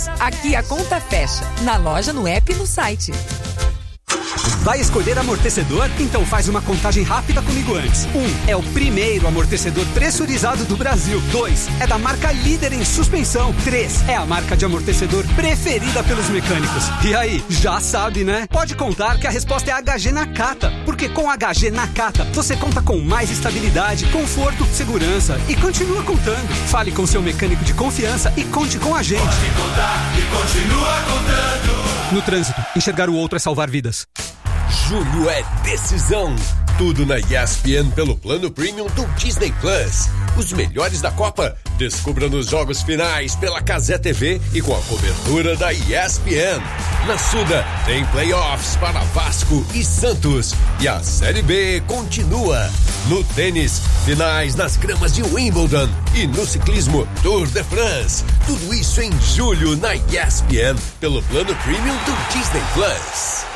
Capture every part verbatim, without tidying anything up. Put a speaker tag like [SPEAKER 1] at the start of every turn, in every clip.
[SPEAKER 1] Diniz, aqui a conta fecha. Na loja, no app e no site.
[SPEAKER 2] Vai escolher amortecedor? Então faz uma contagem rápida comigo antes. Um, é o primeiro amortecedor pressurizado do Brasil. Dois, é da marca líder em suspensão. Três, é a marca de amortecedor preferida pelos mecânicos. E aí, já sabe, né? Pode contar que a resposta é H G Nakata. Porque com H G Nakata, você conta com mais estabilidade, conforto, segurança e continua contando. Fale com seu mecânico de confiança e conte com a gente.
[SPEAKER 3] Pode contar e continua contando.
[SPEAKER 2] No trânsito, enxergar o outro é salvar vidas.
[SPEAKER 4] Julho é decisão. Tudo na E S P N pelo plano premium do Disney Plus. Os melhores da Copa. Descubra nos jogos finais pela Cazé T V e com a cobertura da E S P N. Na Suda tem playoffs para Vasco e Santos. E a Série B continua. No tênis, finais nas gramas de Wimbledon. E no ciclismo, Tour de France. Tudo isso em julho na E S P N pelo plano premium do Disney Plus.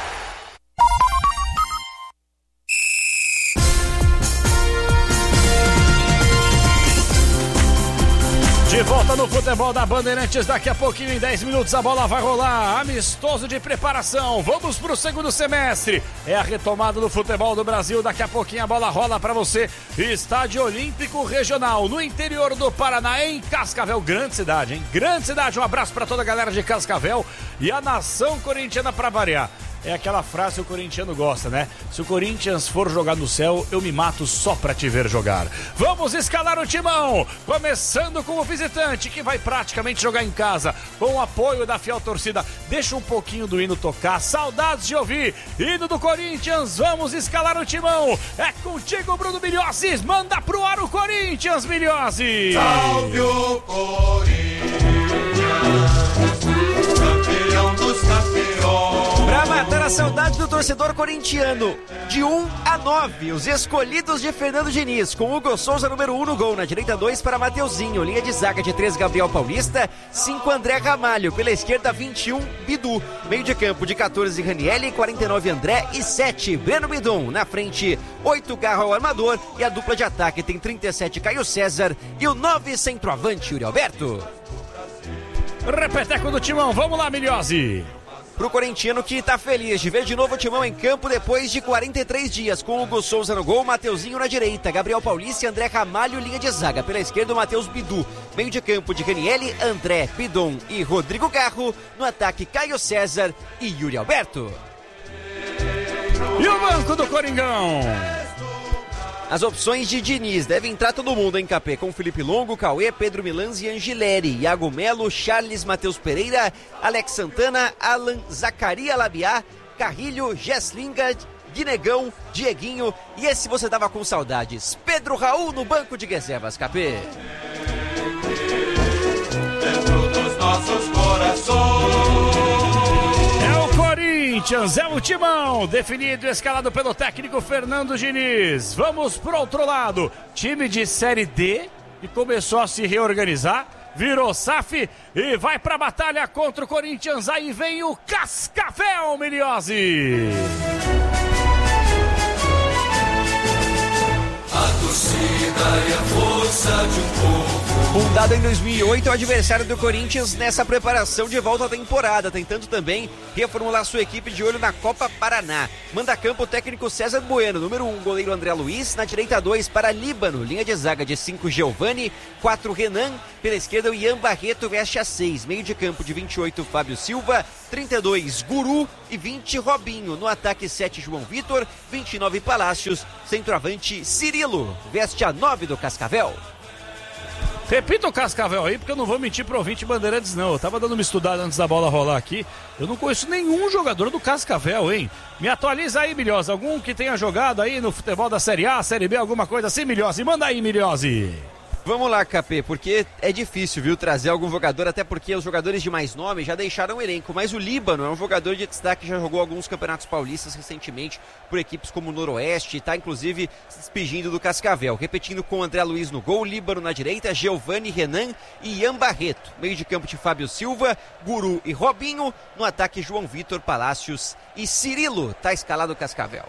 [SPEAKER 5] De volta no futebol da Bandeirantes, daqui a pouquinho, em dez minutos, a bola vai rolar. Amistoso de preparação, vamos pro segundo semestre. É a retomada do futebol do Brasil, daqui a pouquinho a bola rola pra você. Estádio Olímpico Regional, no interior do Paraná, em Cascavel, grande cidade, hein? Grande cidade, um abraço pra toda a galera de Cascavel e a nação corintiana pra variar. É aquela frase que o corintiano gosta, né? Se o Corinthians for jogar no céu, eu me mato só pra te ver jogar. Vamos escalar o timão, começando com o visitante, que vai praticamente jogar em casa, com o apoio da fiel torcida. Deixa um pouquinho do hino tocar, saudades de ouvir. Hino do Corinthians, vamos escalar o timão. É contigo, Bruno Milhozzi, manda pro ar o Corinthians, Milhozzi.
[SPEAKER 3] Salve o Corinthians, campeão dos campeões.
[SPEAKER 6] Pra matar a saudade do torcedor corintiano, de um a nove, os escolhidos de Fernando Diniz, com Hugo Souza, número um no gol, na direita dois para Mateuzinho, linha de zaga de três, Gabriel Paulista, cinco, André Ramalho, pela esquerda vinte e um, Bidu, meio de campo de catorze, Ranielli, quarenta e nove, André e sete, Breno Bidon, na frente, oito, Garro ao armador, e a dupla de ataque tem trinta e sete, Caio César, e o nove, centroavante, Yuri Alberto.
[SPEAKER 5] Repeteco do timão, vamos lá, Milhozzi.
[SPEAKER 6] Pro corintiano que tá feliz de ver de novo o timão em campo depois de quarenta e três dias, com Hugo Souza no gol, Mateuzinho na direita, Gabriel Paulista e André Ramalho, linha de zaga. Pela esquerda, o Matheus Bidu. Meio de campo de Ranielli, André, Bidon e Rodrigo Garro. No ataque, Caio César e Yuri Alberto.
[SPEAKER 5] E o banco do Coringão?
[SPEAKER 6] As opções de Diniz, deve entrar todo mundo em Capê, com Felipe Longo, Cauê, Pedro Milanz e Angileri, Iago Melo, Charles, Matheus Pereira, Alex Santana, Alan, Zacaria Labiá, Carrilho, Gesslinga, Guinegão, Dieguinho e esse você tava com saudades, Pedro Raul no banco de reservas, Capê.
[SPEAKER 3] Dentro dos nossos corações.
[SPEAKER 5] Corinthians é o timão, definido e escalado pelo técnico Fernando Diniz. Vamos pro outro lado, time de Série D que começou a se reorganizar, virou S A F e vai pra batalha contra o Corinthians. Aí vem o Cascavel, Milhozzi.
[SPEAKER 3] A torcida e a força de um povo.
[SPEAKER 6] Fundado em dois mil e oito, é o adversário do Corinthians nessa preparação de volta à temporada, tentando também reformular sua equipe de olho na Copa Paraná. Manda a campo o técnico César Bueno, número um, goleiro André Luiz, na direita dois para Líbano, linha de zaga de cinco, Giovani, quatro, Renan, pela esquerda o Ian Barreto veste a seis, meio de campo de vinte e oito, Fábio Silva, trinta e dois, Guru e vinte, Robinho, no ataque sete, João Vitor, vinte e nove, Palácios, centroavante Cirilo, veste a nove do Cascavel.
[SPEAKER 5] Repita o Cascavel aí, porque eu não vou mentir pro ouvinte Bandeirantes, não. Eu tava dando uma estudada antes da bola rolar aqui. Eu não conheço nenhum jogador do Cascavel, hein? Me atualiza aí, Milhozzi. Algum que tenha jogado aí no futebol da Série A, Série B, alguma coisa assim, Milhozzi? Manda aí, Milhozzi.
[SPEAKER 6] Vamos lá, Capê, porque é difícil, viu, trazer algum jogador, até porque os jogadores de mais nome já deixaram o elenco, mas o Líbano é um jogador de destaque, já jogou alguns campeonatos paulistas recentemente por equipes como o Noroeste, está inclusive se despedindo do Cascavel. Repetindo com o André Luiz no gol, Líbano na direita, Giovani, Renan e Ian Barreto. Meio de campo de Fábio Silva, Guru e Robinho, no ataque João Vitor, Palácios e Cirilo, tá escalado o Cascavel.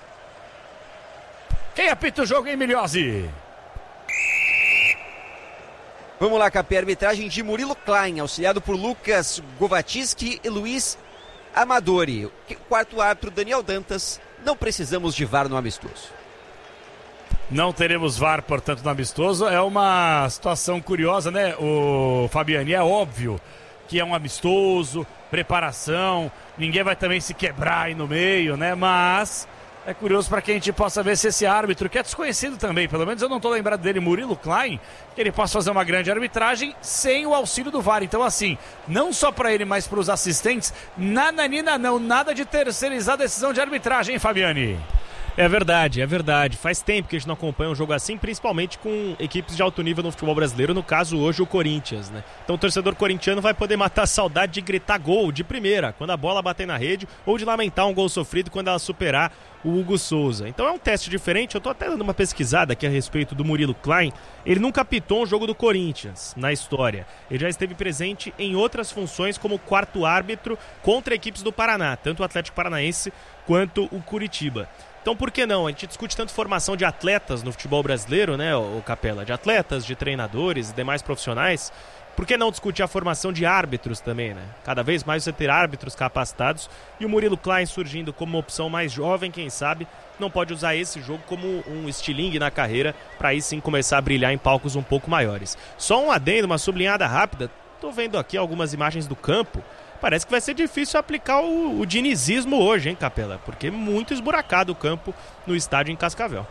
[SPEAKER 5] Quem apita o jogo, hein, Milhozzi?
[SPEAKER 6] Vamos lá, Capé, arbitragem de Murilo Klein, auxiliado por Lucas Govatinski e Luiz Amadori. Quarto árbitro, Daniel Dantas. Não precisamos de V A R no amistoso.
[SPEAKER 5] Não teremos V A R, portanto, no amistoso. É uma situação curiosa, né, o Fabiani? É óbvio que é um amistoso, preparação, ninguém vai também se quebrar aí no meio, né? Mas é curioso para que a gente possa ver se esse árbitro, que é desconhecido também, pelo menos eu não estou lembrado dele, Murilo Klein, que ele possa fazer uma grande arbitragem sem o auxílio do V A R. Então, assim, não só para ele, mas para os assistentes, nananina não, nada de terceirizar a decisão de arbitragem, hein, Fabiani?
[SPEAKER 7] É verdade, é verdade. Faz tempo que a gente não acompanha um jogo assim, principalmente com equipes de alto nível no futebol brasileiro, no caso hoje o Corinthians, né? Então o torcedor corintiano vai poder matar a saudade de gritar gol de primeira, quando a bola bater na rede, ou de lamentar um gol sofrido quando ela superar o Hugo Souza. Então é um teste diferente. Eu tô até dando uma pesquisada aqui a respeito do Murilo Klein. Ele nunca apitou um jogo do Corinthians na história. Ele já esteve presente em outras funções como quarto árbitro contra equipes do Paraná, tanto o Atlético Paranaense quanto o Curitiba. Então por que não? A gente discute tanto formação de atletas no futebol brasileiro, né, o Capela? De atletas, de treinadores e demais profissionais. Por que não discutir a formação de árbitros também, né? Cada vez mais você ter árbitros capacitados. E o Murilo Klein surgindo como uma opção mais jovem, quem sabe, não pode usar esse jogo como um estilingue na carreira para aí sim começar a brilhar em palcos um pouco maiores. Só um adendo, uma sublinhada rápida. Tô vendo aqui algumas imagens do campo. Parece que vai ser difícil aplicar o, o dinizismo hoje, hein, Capela? Porque é muito esburacado o campo no estádio em Cascavel.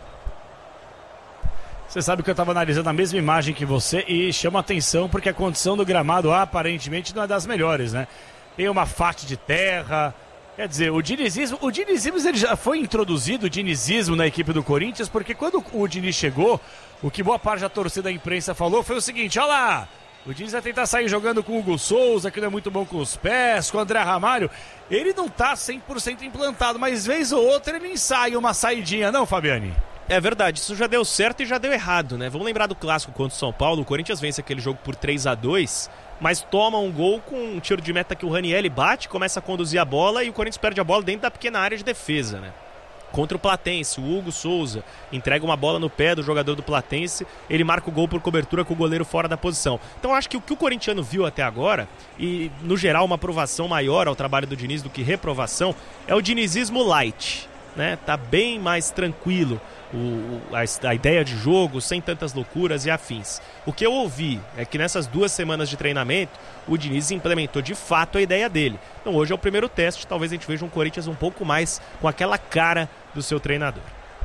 [SPEAKER 5] Você sabe que eu estava analisando a mesma imagem que você e chama atenção porque a condição do gramado aparentemente não é das melhores, né? Tem uma faixa de terra. Quer dizer, o dinizismo, o dinizismo ele já foi introduzido, o dinizismo na equipe do Corinthians, porque quando o Diniz chegou, o que boa parte da torcida da imprensa falou foi o seguinte: olha lá, o Diniz vai tentar sair jogando com o Hugo Souza, que não é muito bom com os pés, com o André Ramalho. Ele não tá cem por cento implantado, mas vez ou outra ele ensaia uma saidinha, não, Fabiani?
[SPEAKER 7] É verdade, isso já deu certo e já deu errado, né? Vamos lembrar do clássico contra o São Paulo. O Corinthians vence aquele jogo por três a dois, mas toma um gol com um tiro de meta que o Ranieri bate, começa a conduzir a bola e o Corinthians perde a bola dentro da pequena área de defesa, né? Contra o Platense, o Hugo Souza entrega uma bola no pé do jogador do Platense, ele marca o gol por cobertura com o goleiro fora da posição. Então acho que o que o corintiano viu até agora, e no geral uma aprovação maior ao trabalho do Diniz do que reprovação, é o dinizismo light, né? Tá bem mais tranquilo o, a, a ideia de jogo, sem tantas loucuras e afins. O que eu ouvi é que nessas duas semanas de treinamento o Diniz implementou de fato a ideia dele. Então hoje é o primeiro teste, talvez a gente veja um Corinthians um pouco mais com aquela cara do seu treinador.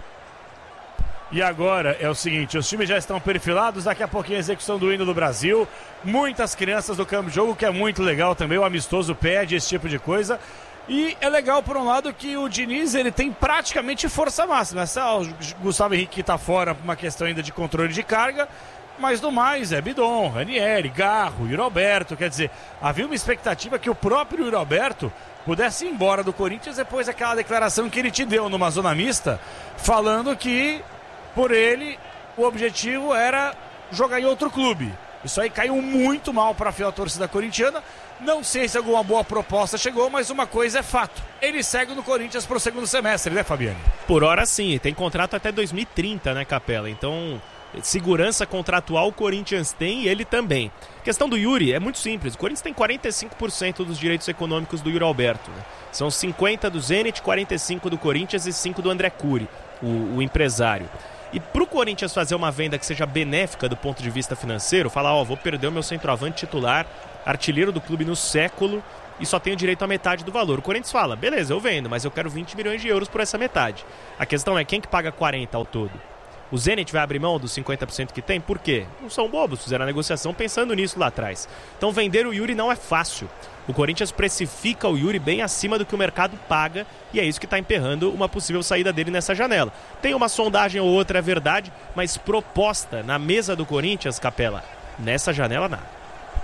[SPEAKER 5] E agora é o seguinte, os times já estão perfilados, daqui a pouquinho a execução do hino do Brasil, muitas crianças do campo de jogo, que é muito legal também, o amistoso pede esse tipo de coisa. E é legal, por um lado, que o Diniz ele tem praticamente força máxima. Só o Gustavo Henrique está fora por uma questão ainda de controle de carga, mas no mais é Bidon, Ranieri, Garro, Yuri Alberto. Quer dizer, havia uma expectativa que o próprio Yuri Alberto pudesse ir embora do Corinthians depois daquela declaração que ele te deu numa zona mista, falando que, por ele, o objetivo era jogar em outro clube. Isso aí caiu muito mal para a fiel torcida corintiana. Não sei se alguma boa proposta chegou, mas uma coisa é fato. Ele segue no Corinthians para o segundo semestre, né, Fabiano?
[SPEAKER 7] Por hora sim, tem contrato até dois mil e trinta, né, Capela? Então, segurança contratual o Corinthians tem e ele também. A questão do Yuri é muito simples. O Corinthians tem quarenta e cinco por cento dos direitos econômicos do Yuri Alberto, né? São cinquenta do Zenit, quarenta e cinco do Corinthians e cinco do André Cury, o, o empresário. E pro Corinthians fazer uma venda que seja benéfica do ponto de vista financeiro, falar, ó, oh, vou perder o meu centroavante titular, artilheiro do clube no século, e só tenho direito à metade do valor. O Corinthians fala, beleza, eu vendo, mas eu quero vinte milhões de euros por essa metade. A questão é, quem que paga quarenta ao todo? O Zenit vai abrir mão dos cinquenta por cento que tem? Por quê? Não são bobos, fizeram a negociação pensando nisso lá atrás. Então vender o Yuri não é fácil. O Corinthians precifica o Yuri bem acima do que o mercado paga e é isso que está emperrando uma possível saída dele nessa janela. Tem uma sondagem ou outra, é verdade, mas proposta na mesa do Corinthians, Capela, nessa janela nada.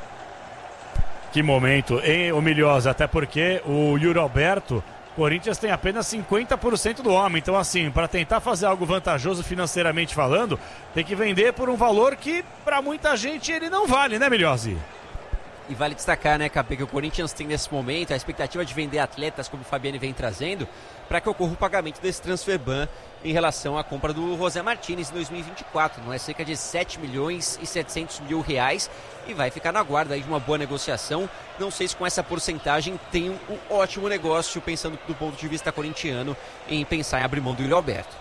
[SPEAKER 5] Que momento, hein, ô Milhosa? Até porque o Yuri Alberto, Corinthians tem apenas cinquenta por cento do homem. Então, assim, para tentar fazer algo vantajoso financeiramente falando, tem que vender por um valor que, para muita gente, ele não vale, né, Milhosa?
[SPEAKER 6] E vale destacar, né, Capê, que o Corinthians tem nesse momento a expectativa de vender atletas, como o Fabiane vem trazendo, para que ocorra o pagamento desse transfer ban em relação à compra do José Martínez em dois mil e vinte e quatro. Não é cerca de sete milhões e setecentos mil reais e vai ficar na guarda aí de uma boa negociação. Não sei se com essa porcentagem tem um, um ótimo negócio, pensando do ponto de vista corintiano, em pensar em abrir mão do Yuri Alberto.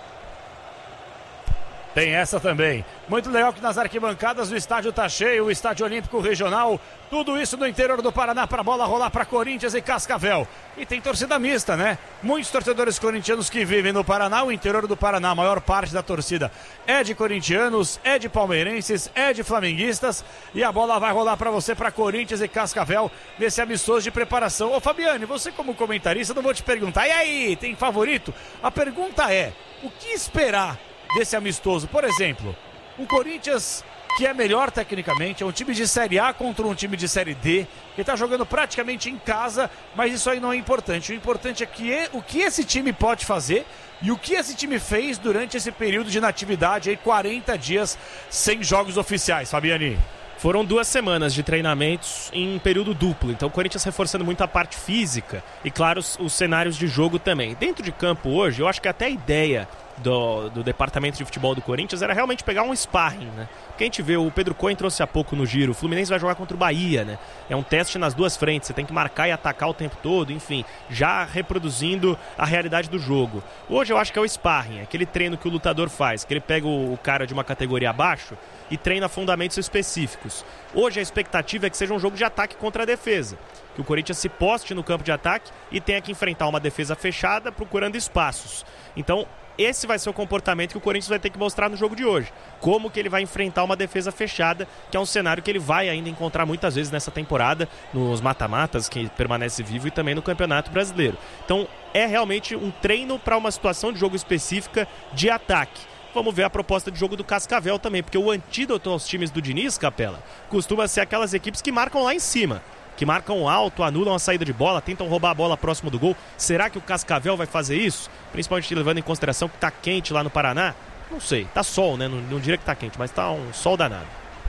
[SPEAKER 5] Tem essa também. Muito legal que nas arquibancadas o estádio tá cheio, o estádio olímpico regional, tudo isso no interior do Paraná para a bola rolar para Corinthians e Cascavel. E tem torcida mista, né? Muitos torcedores corintianos que vivem no Paraná, o interior do Paraná, a maior parte da torcida é de corintianos, é de palmeirenses, é de flamenguistas, e a bola vai rolar para você para Corinthians e Cascavel nesse amistoso de preparação. Ô Fabiane, você como comentarista, não vou te perguntar, e aí, tem favorito? A pergunta é, o que esperar desse amistoso? Por exemplo, um Corinthians que é melhor tecnicamente, é um time de Série A contra um time de Série D, que está jogando praticamente em casa, mas isso aí não é importante. O importante é que é, o que esse time pode fazer e o que esse time fez durante esse período de inatividade, aí quarenta dias sem jogos oficiais, Fabiane.
[SPEAKER 7] Foram duas semanas de treinamentos em período duplo, então o Corinthians reforçando muito a parte física e, claro, os, os cenários de jogo também. Dentro de campo hoje, eu acho que até a ideia do, do departamento de futebol do Corinthians era realmente pegar um sparring, né? Porque a gente vê, o Pedro Cohen trouxe há pouco no giro, o Fluminense vai jogar contra o Bahia, né? É um teste nas duas frentes, você tem que marcar e atacar o tempo todo, enfim, já reproduzindo a realidade do jogo. Hoje eu acho que é o sparring, aquele treino que o lutador faz, que ele pega o, o cara de uma categoria abaixo e treina fundamentos específicos. Hoje a expectativa é que seja um jogo de ataque contra a defesa, que o Corinthians se poste no campo de ataque e tenha que enfrentar uma defesa fechada procurando espaços. Então esse vai ser o comportamento que o Corinthians vai ter que mostrar no jogo de hoje. Como que ele vai enfrentar uma defesa fechada, que é um cenário que ele vai ainda encontrar muitas vezes nessa temporada, nos mata-matas, que permanece vivo, e também no Campeonato Brasileiro. Então é realmente um treino para uma situação de jogo específica de ataque. Vamos ver a proposta de jogo do Cascavel também, porque o antídoto aos times do Diniz, Capela, costuma ser aquelas equipes que marcam lá em cima, que marcam alto, anulam a saída de bola, tentam roubar a bola próximo do gol. Será que o Cascavel vai fazer isso? Principalmente levando em consideração que tá quente lá no Paraná? Não sei, tá sol, né? Não, não diria que tá quente, mas tá um sol danado.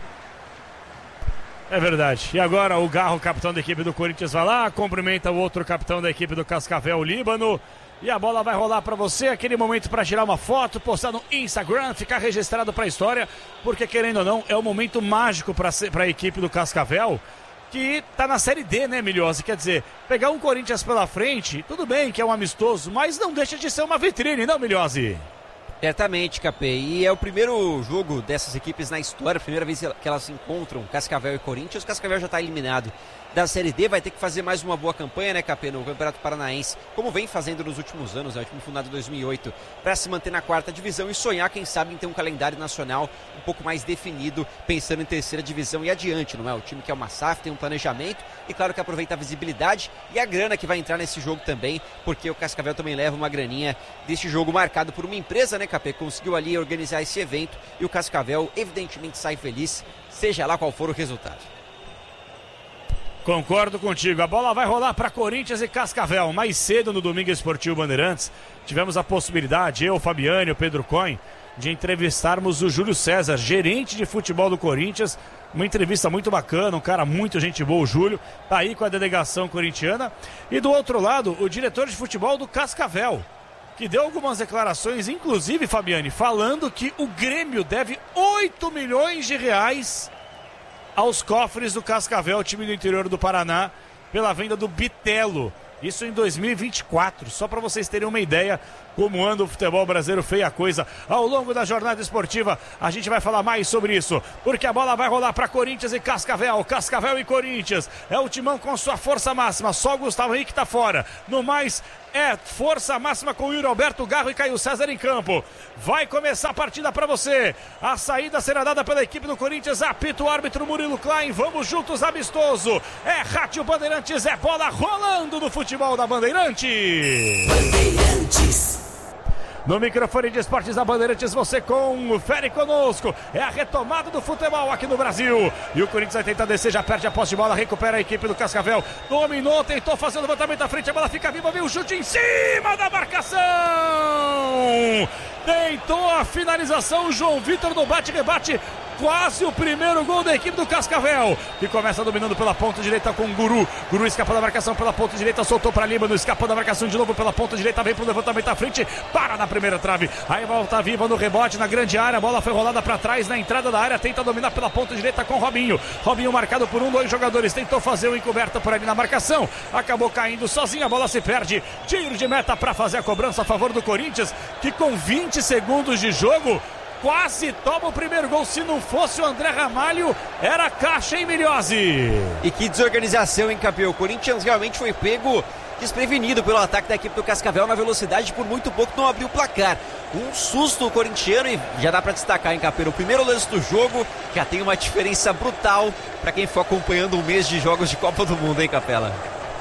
[SPEAKER 5] É verdade. E agora o Garro, capitão da equipe do Corinthians, vai lá, cumprimenta o outro capitão da equipe do Cascavel, o Líbano. E a bola vai rolar para você, aquele momento para tirar uma foto, postar no Instagram, ficar registrado para a história, porque querendo ou não, é um momento mágico para a equipe do Cascavel, que tá na Série D, né, Milhose? Quer dizer, pegar um Corinthians pela frente, tudo bem que é um amistoso, mas não deixa de ser uma vitrine, não, Milhose?
[SPEAKER 6] Certamente, Capê, e é o primeiro jogo dessas equipes na história, a primeira vez que elas se encontram, Cascavel e Corinthians. O Cascavel já está eliminado da Série D, vai ter que fazer mais uma boa campanha, né, Capê, no Campeonato Paranaense, como vem fazendo nos últimos anos, né, o time fundado em dois mil e oito, para se manter na quarta divisão e sonhar, quem sabe, em ter um calendário nacional um pouco mais definido, pensando em terceira divisão e adiante, não é? O time que é uma S A F, tem um planejamento e, claro, que aproveita a visibilidade e a grana que vai entrar nesse jogo também, porque o Cascavel também leva uma graninha deste jogo marcado por uma empresa, né, Capê, conseguiu ali organizar esse evento e o Cascavel, evidentemente, sai feliz, seja lá qual for o resultado.
[SPEAKER 5] Concordo contigo, a bola vai rolar para Corinthians e Cascavel. Mais cedo no Domingo Esportivo Bandeirantes, tivemos a possibilidade, eu, Fabiane, o Pedro Cohen, de entrevistarmos o Júlio César, gerente de futebol do Corinthians. Uma entrevista muito bacana, um cara muito gente boa, o Júlio, tá aí com a delegação corintiana. E do outro lado, o diretor de futebol do Cascavel, que deu algumas declarações, inclusive, Fabiane, falando que o Grêmio deve oito milhões de reais aos cofres do Cascavel, time do interior do Paraná, pela venda do Bitelo. Isso em dois mil e vinte e quatro, só para vocês terem uma ideia como anda o futebol brasileiro, feia a coisa. Ao longo da jornada esportiva, a gente vai falar mais sobre isso, porque a bola vai rolar para Corinthians e Cascavel. Cascavel e Corinthians, é o timão com sua força máxima, só o Gustavo Henrique tá fora. No mais, é força máxima com o Yuri Alberto, Garro e Caio César em campo. Vai começar a partida para você. A saída será dada pela equipe do Corinthians, apita o árbitro Murilo Klein. Vamos juntos, amistoso. É Rádio Bandeirantes, é bola rolando no futebol da Bandeirantes. Bandeirantes. No microfone de esportes da Bandeirantes, você confere conosco. É a retomada do futebol aqui no Brasil. E o Corinthians vai tentar descer, já perde a posse de bola, recupera a equipe do Cascavel. Dominou, tentou fazer o levantamento à frente, a bola fica viva, viu o chute em cima da marcação. Tentou a finalização, João Vitor no bate-rebate. quase o primeiro gol da equipe do Cascavel, que começa dominando pela ponta direita com o Guru. Guru escapa da marcação pela ponta direita, soltou para Líbano, escapou da marcação de novo pela ponta direita, vem pro levantamento à frente, para na primeira trave, aí volta viva no rebote na grande área, a bola foi rolada para trás na entrada da área, tenta dominar pela ponta direita com Robinho. Robinho marcado por um, dois jogadores, tentou fazer o encoberto por ali na marcação, acabou caindo sozinho, a bola se perde, tiro de meta para fazer a cobrança a favor do Corinthians, que com vinte segundos de jogo quase toma o primeiro gol. Se não fosse o André Ramalho, era caixa, hein, Miliose?
[SPEAKER 6] E que desorganização, hein, campeão? O Corinthians realmente foi pego desprevenido pelo ataque da equipe do Cascavel na velocidade, por muito pouco não abriu o placar. Um susto o corintiano, e já dá pra destacar, hein, Capeiro? O primeiro lance do jogo já tem uma diferença brutal pra quem for acompanhando um mês de jogos de Copa do Mundo, hein, Capela?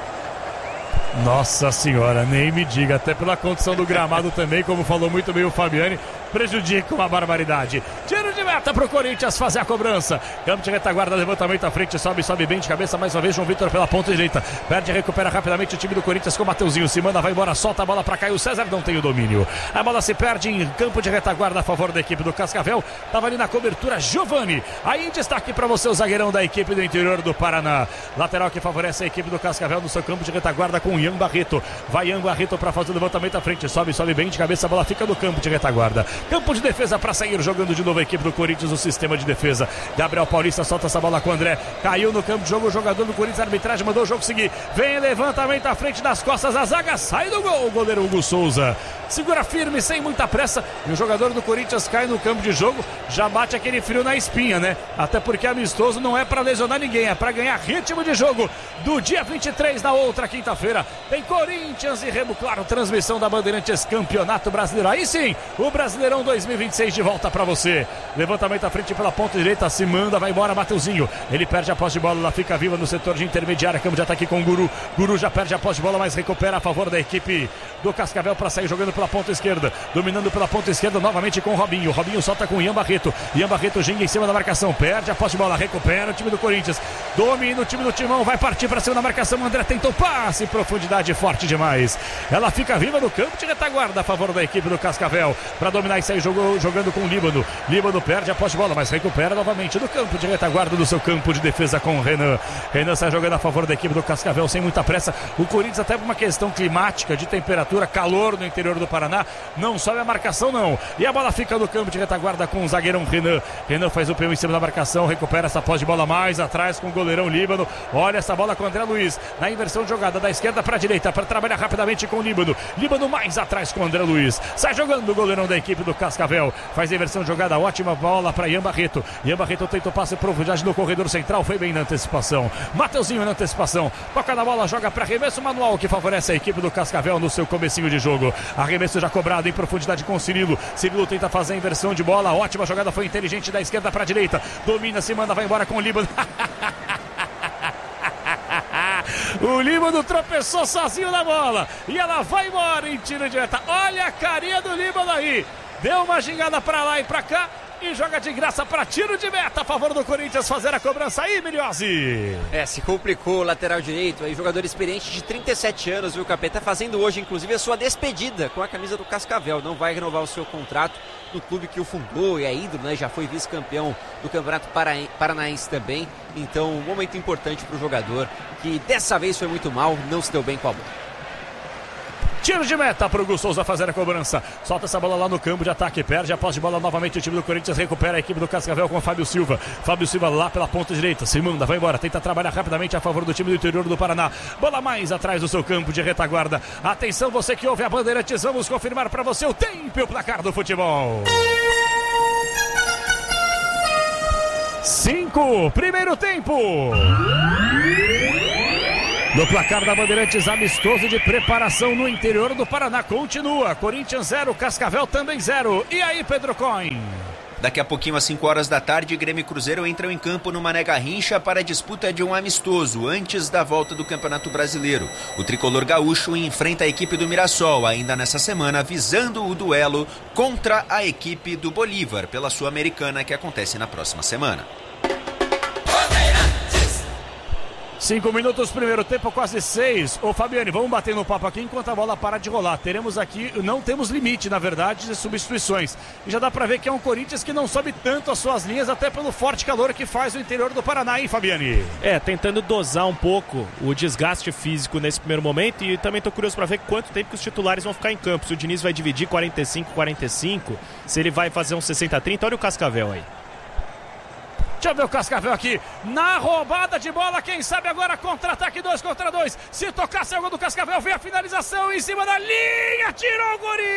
[SPEAKER 5] Nossa senhora, nem me diga, até pela condição do gramado também, como falou muito bem o Fabiani, prejudica uma barbaridade. Tiro de meta pro Corinthians fazer a cobrança. Campo de retaguarda, levantamento à frente, sobe, sobe bem de cabeça, mais uma vez João Vitor pela ponta direita, perde, recupera rapidamente o time do Corinthians com o Mateuzinho, se manda, vai embora, solta a bola pra Caio César, não tem o domínio. A bola se perde em campo de retaguarda a favor da equipe do Cascavel, tava ali na cobertura Giovani, aí em destaque pra você o zagueirão da equipe do interior do Paraná, lateral que favorece a equipe do Cascavel no seu campo de retaguarda com Ian Barreto, vai Ian Barreto pra fazer o levantamento à frente, sobe, sobe bem de cabeça, a bola fica no campo de retaguarda. Campo de defesa para sair, jogando de novo a equipe do Corinthians, o sistema de defesa. Gabriel Paulista solta essa bola com o André, caiu no campo de jogo o jogador do Corinthians, a arbitragem mandou o jogo seguir, vem levantamento à frente das costas, a zaga sai do gol, o goleiro Hugo Souza segura firme, sem muita pressa, e o jogador do Corinthians cai no campo de jogo, já bate aquele frio na espinha, né? Até porque amistoso não é para lesionar ninguém, é para ganhar ritmo de jogo. Do dia vinte e três, na outra quinta-feira, tem Corinthians e Remo Claro, transmissão da Bandeirantes, Campeonato Brasileiro. Aí sim, o Brasileirão dois mil e vinte e seis de volta para você. Levantamento à frente pela ponta direita, se manda, vai embora Mateuzinho, ele perde a posse de bola, ela fica viva no setor de intermediária, campo de ataque com o Guru. Guru já perde a posse de bola, mas recupera a favor da equipe do Cascavel para sair jogando pela ponta esquerda, dominando pela ponta esquerda novamente com o Robinho. Robinho solta com o Ian Barreto, Ian Barreto ginga em cima da marcação, perde a posse de bola, recupera o time do Corinthians, domina o time do Timão, vai partir para cima da marcação, André tentou passe, profundidade forte demais, ela fica viva no campo de retaguarda a favor da equipe do Cascavel, para dominar e sair jogou, jogando com o Líbano. Líbano perde a posse de bola, mas recupera novamente do campo de retaguarda do seu campo de defesa com o Renan. Renan sai jogando a favor da equipe do Cascavel sem muita pressa. O Corinthians, até por uma questão climática, de temperatura, calor no interior do Paraná, não sobe a marcação não, e a bola fica no campo de retaguarda com o zagueirão Renan. Renan faz o peão em cima da marcação, recupera essa posse de bola mais atrás com o goleirão Líbano. Olha essa bola com o André Luiz na inversão de jogada da esquerda para a direita, para trabalhar rapidamente com o Líbano. Líbano mais atrás com o André Luiz, sai jogando o goleirão da equipe do Cascavel, faz a inversão de jogada, ótima bola para Ian Barreto. Ian Barreto tenta o passe profundidade no corredor central, foi bem na antecipação. Mateuzinho na antecipação, toca na bola, joga para arremesso manual que favorece a equipe do Cascavel no seu comecinho de jogo. Arremesso já cobrado em profundidade com o Cirilo. Cirilo tenta fazer a inversão de bola, ótima jogada, foi inteligente da esquerda para a direita, domina, se manda, vai embora com o Líbano. O Líbano tropeçou sozinho na bola e ela vai embora em tiro de meta. Olha a carinha do Líbano aí, deu uma gingada para lá e para cá e joga de graça para tiro de meta a favor do Corinthians fazer a cobrança aí, Miliose.
[SPEAKER 6] É, se complicou o lateral direito, aí jogador experiente de trinta e sete anos, viu, Capeta, fazendo hoje inclusive a sua despedida com a camisa do Cascavel, não vai renovar o seu contrato no clube que o fundou e é ídolo, né? Já foi vice-campeão do Campeonato Paranaense também, então um momento importante para o jogador, que dessa vez foi muito mal, não se deu bem com a bola.
[SPEAKER 5] Tiro de meta para o Hugo Souza fazer a cobrança. Solta essa bola lá no campo de ataque. Perde a posse de bola novamente. O time do Corinthians recupera a equipe do Cascavel com o Fábio Silva. Fábio Silva lá pela ponta direita. Se manda, vai embora. Tenta trabalhar rapidamente a favor do time do interior do Paraná. Bola mais atrás do seu campo de retaguarda. Atenção, você que ouve a Bandeirantes. Vamos confirmar para você o tempo e o placar do futebol. Cinco. Primeiro tempo. No placar da Bandeirantes, amistoso de preparação no interior do Paraná. Continua, Corinthians zero, Cascavel também zero. E aí, Pedro Coin?
[SPEAKER 8] Daqui a pouquinho, às cinco horas da tarde, Grêmio e Cruzeiro entram em campo no Mané Garrincha para a disputa de um amistoso antes da volta do Campeonato Brasileiro. O tricolor gaúcho enfrenta a equipe do Mirassol ainda nessa semana, visando o duelo contra a equipe do Bolívar pela Sul-Americana, que acontece na próxima semana.
[SPEAKER 5] Cinco minutos, primeiro tempo, quase seis. Ô Fabiane, vamos bater no papo aqui enquanto a bola para de rolar. Teremos aqui, não temos limite, na verdade, de substituições. E já dá pra ver que é um Corinthians que não sobe tanto as suas linhas, até pelo forte calor que faz o interior do Paraná, hein, Fabiane?
[SPEAKER 7] É, tentando dosar um pouco o desgaste físico nesse primeiro momento. E também tô curioso pra ver quanto tempo que os titulares vão ficar em campo. Se o Diniz vai dividir quarenta e cinco, quarenta e cinco, se ele vai fazer um sessenta a trinta. Olha o Cascavel aí.
[SPEAKER 5] Deixa eu ver o Cascavel aqui, na roubada de bola, quem sabe agora contra-ataque dois contra dois, se tocar saiu o gol do Cascavel, vem a finalização em cima da linha, tirou o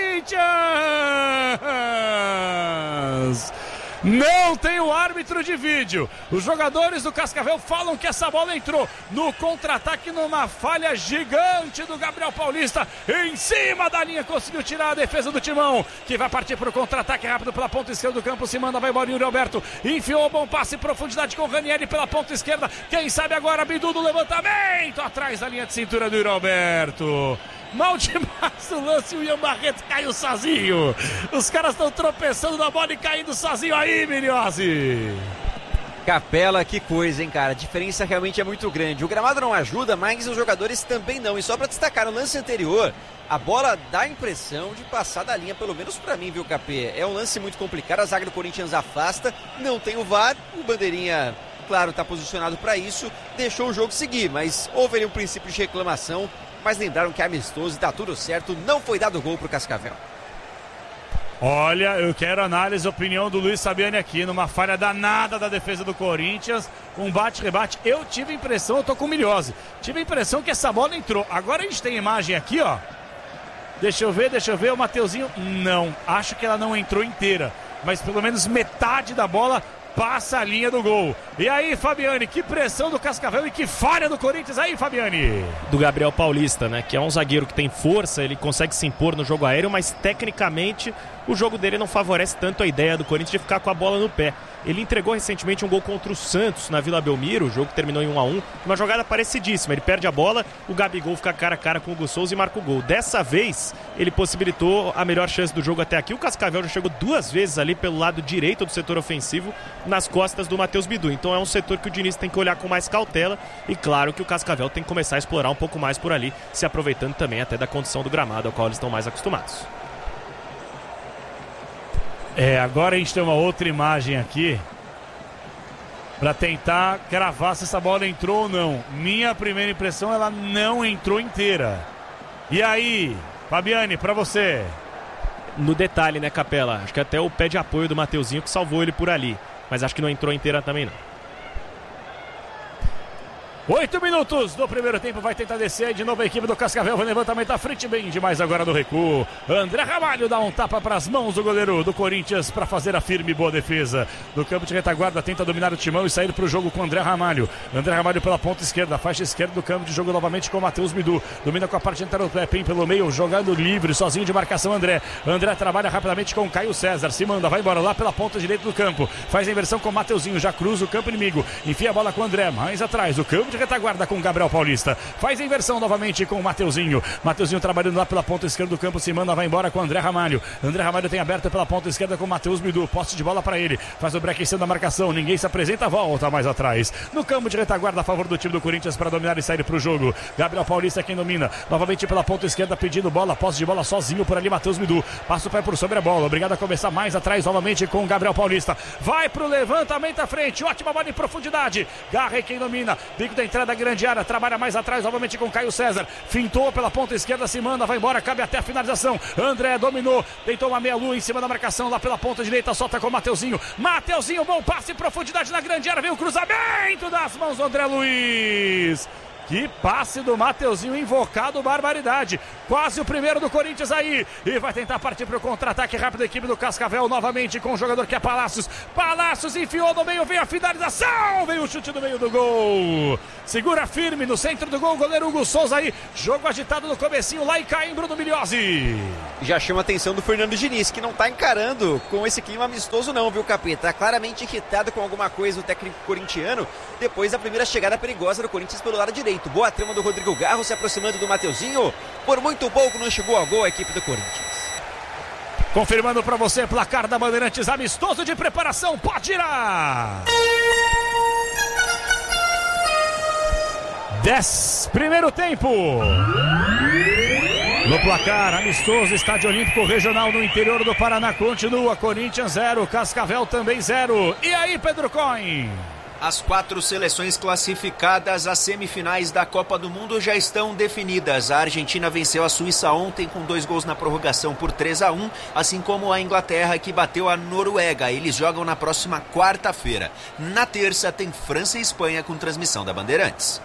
[SPEAKER 5] Corinthians! Não tem o árbitro de vídeo. Os jogadores do Cascavel falam que essa bola entrou no contra-ataque numa falha gigante do Gabriel Paulista. Em cima da linha conseguiu tirar a defesa do Timão, que vai partir para o contra-ataque rápido pela ponta esquerda do campo. Se manda, vai embora Yuri Alberto. Enfiou, bom passe, profundidade com o Ranieri pela ponta esquerda. Quem sabe agora Bidu do levantamento. Atrás da linha de cintura do Yuri Alberto. Mal demais o lance, o Ian Barreto caiu sozinho. Os caras estão tropeçando na bola e caindo sozinho aí, Miriose.
[SPEAKER 6] Capela, que coisa, hein, cara. A diferença realmente é muito grande. O gramado não ajuda, mas os jogadores também não. E só pra destacar, no lance anterior, a bola dá a impressão de passar da linha, pelo menos pra mim, viu, Capê? É um lance muito complicado, a zaga do Corinthians afasta, não tem o V A R, o Bandeirinha, claro, tá posicionado pra isso, deixou o jogo seguir, mas houve ali um princípio de reclamação. Mas lembraram que é amistoso e tá tudo certo, não foi dado gol pro Cascavel.
[SPEAKER 5] Olha, eu quero análise, opinião do Luiz Fabiani aqui, numa falha danada da defesa do Corinthians, um bate-rebate. Eu tive a impressão, eu tô com Miliose, tive a impressão que essa bola entrou. Agora a gente tem imagem aqui, ó. Deixa eu ver, deixa eu ver, o Mateuzinho, não, acho que ela não entrou inteira, mas pelo menos metade da bola passa a linha do gol. E aí, Fabiane, que pressão do Cascavel e que falha do Corinthians aí, Fabiane.
[SPEAKER 7] Do Gabriel Paulista, né, que é um zagueiro que tem força, ele consegue se impor no jogo aéreo, mas tecnicamente o jogo dele não favorece tanto a ideia do Corinthians de ficar com a bola no pé. Ele entregou recentemente um gol contra o Santos na Vila Belmiro, o jogo terminou em um a um, uma jogada parecidíssima, ele perde a bola, o Gabigol fica cara a cara com o Hugo Souza e marca o gol. Dessa vez, ele possibilitou a melhor chance do jogo até aqui. O Cascavel já chegou duas vezes ali pelo lado direito do setor ofensivo, nas costas do Matheus Bidu. Então é um setor que o Diniz tem que olhar com mais cautela e claro que o Cascavel tem que começar a explorar um pouco mais por ali, se aproveitando também até da condição do gramado ao qual eles estão mais acostumados.
[SPEAKER 5] É, agora a gente tem uma outra imagem aqui para tentar cravar se essa bola entrou ou não. Minha primeira impressão, ela não entrou inteira. E aí, Fabiane, para você?
[SPEAKER 7] No detalhe, né, Capela? Acho que até o pé de apoio do Mateuzinho que salvou ele por ali. Mas acho que não entrou inteira também, não.
[SPEAKER 5] Oito minutos do primeiro tempo, vai tentar descer aí de novo a equipe do Cascavel, vai levantamento à frente, bem demais agora no recuo. André Ramalho dá um tapa para as mãos do goleiro do Corinthians para fazer a firme e boa defesa. No campo de retaguarda, tenta dominar o timão e sair para o jogo com André Ramalho. André Ramalho pela ponta esquerda, faixa esquerda do campo de jogo novamente com o Matheus Bidu. Domina com a parte inteira do pé, Pim pelo meio, jogando livre, sozinho de marcação André. André trabalha rapidamente com o Caio César, se manda, vai embora lá pela ponta direita do campo. Faz a inversão com o Mateuzinho, já cruza o campo inimigo. Enfia a bola com o André, mais atrás, o campo de retaguarda com o Gabriel Paulista, faz a inversão novamente com o Mateuzinho, Mateuzinho trabalhando lá pela ponta esquerda do campo, se manda, vai embora com o André Ramalho, André Ramalho tem aberto pela ponta esquerda com o Matheus Bidu, poste de bola para ele, faz o break da marcação, ninguém se apresenta, volta mais atrás, no campo de retaguarda a favor do time do Corinthians para dominar e sair para o jogo. Gabriel Paulista é quem domina, novamente pela ponta esquerda pedindo bola, posse de bola sozinho por ali, Matheus Bidu, passa o pé por sobre a bola, obrigado a começar mais atrás novamente com o Gabriel Paulista, vai pro levantamento à frente, ótima bola em profundidade, Garra é quem domina, bico da entrada grande área, trabalha mais atrás novamente com Caio César, fintou pela ponta esquerda, se manda, vai embora, cabe até a finalização, André dominou, tentou uma meia-lua em cima da marcação, lá pela ponta direita, solta com o Mateuzinho, Mateuzinho, bom passe, profundidade na grande área, vem o cruzamento das mãos do André Luiz. Que passe do Mateuzinho, invocado, barbaridade. Quase o primeiro do Corinthians aí. E vai tentar partir para o contra-ataque rápido da equipe do Cascavel. Novamente com o jogador que é Palácios. Palácios enfiou no meio, veio a finalização. Veio o chute do meio do gol. Segura firme no centro do gol. Goleiro Hugo Souza aí. Jogo agitado no comecinho lá em Caimbro do Miliose.
[SPEAKER 6] Já chama a atenção do Fernando Diniz, que não tá encarando com esse clima amistoso não, viu, Capeta? Tá claramente irritado com alguma coisa o técnico corintiano depois da primeira chegada perigosa do Corinthians pelo lado direito. Boa trama do Rodrigo Garro se aproximando do Mateuzinho. Por muito pouco não chegou ao gol a equipe do Corinthians.
[SPEAKER 5] Confirmando para você, placar da Bandeirantes, amistoso de preparação, pode girar! dez, primeiro tempo. No placar, amistoso, Estádio Olímpico Regional no interior do Paraná continua, Corinthians zero, Cascavel também zero. E aí, Pedro Coin?
[SPEAKER 8] As quatro seleções classificadas às semifinais da Copa do Mundo já estão definidas. A Argentina venceu a Suíça ontem com dois gols na prorrogação por três a um, assim como a Inglaterra, que bateu a Noruega. Eles jogam na próxima quarta-feira. Na terça tem França e Espanha com transmissão da Bandeirantes.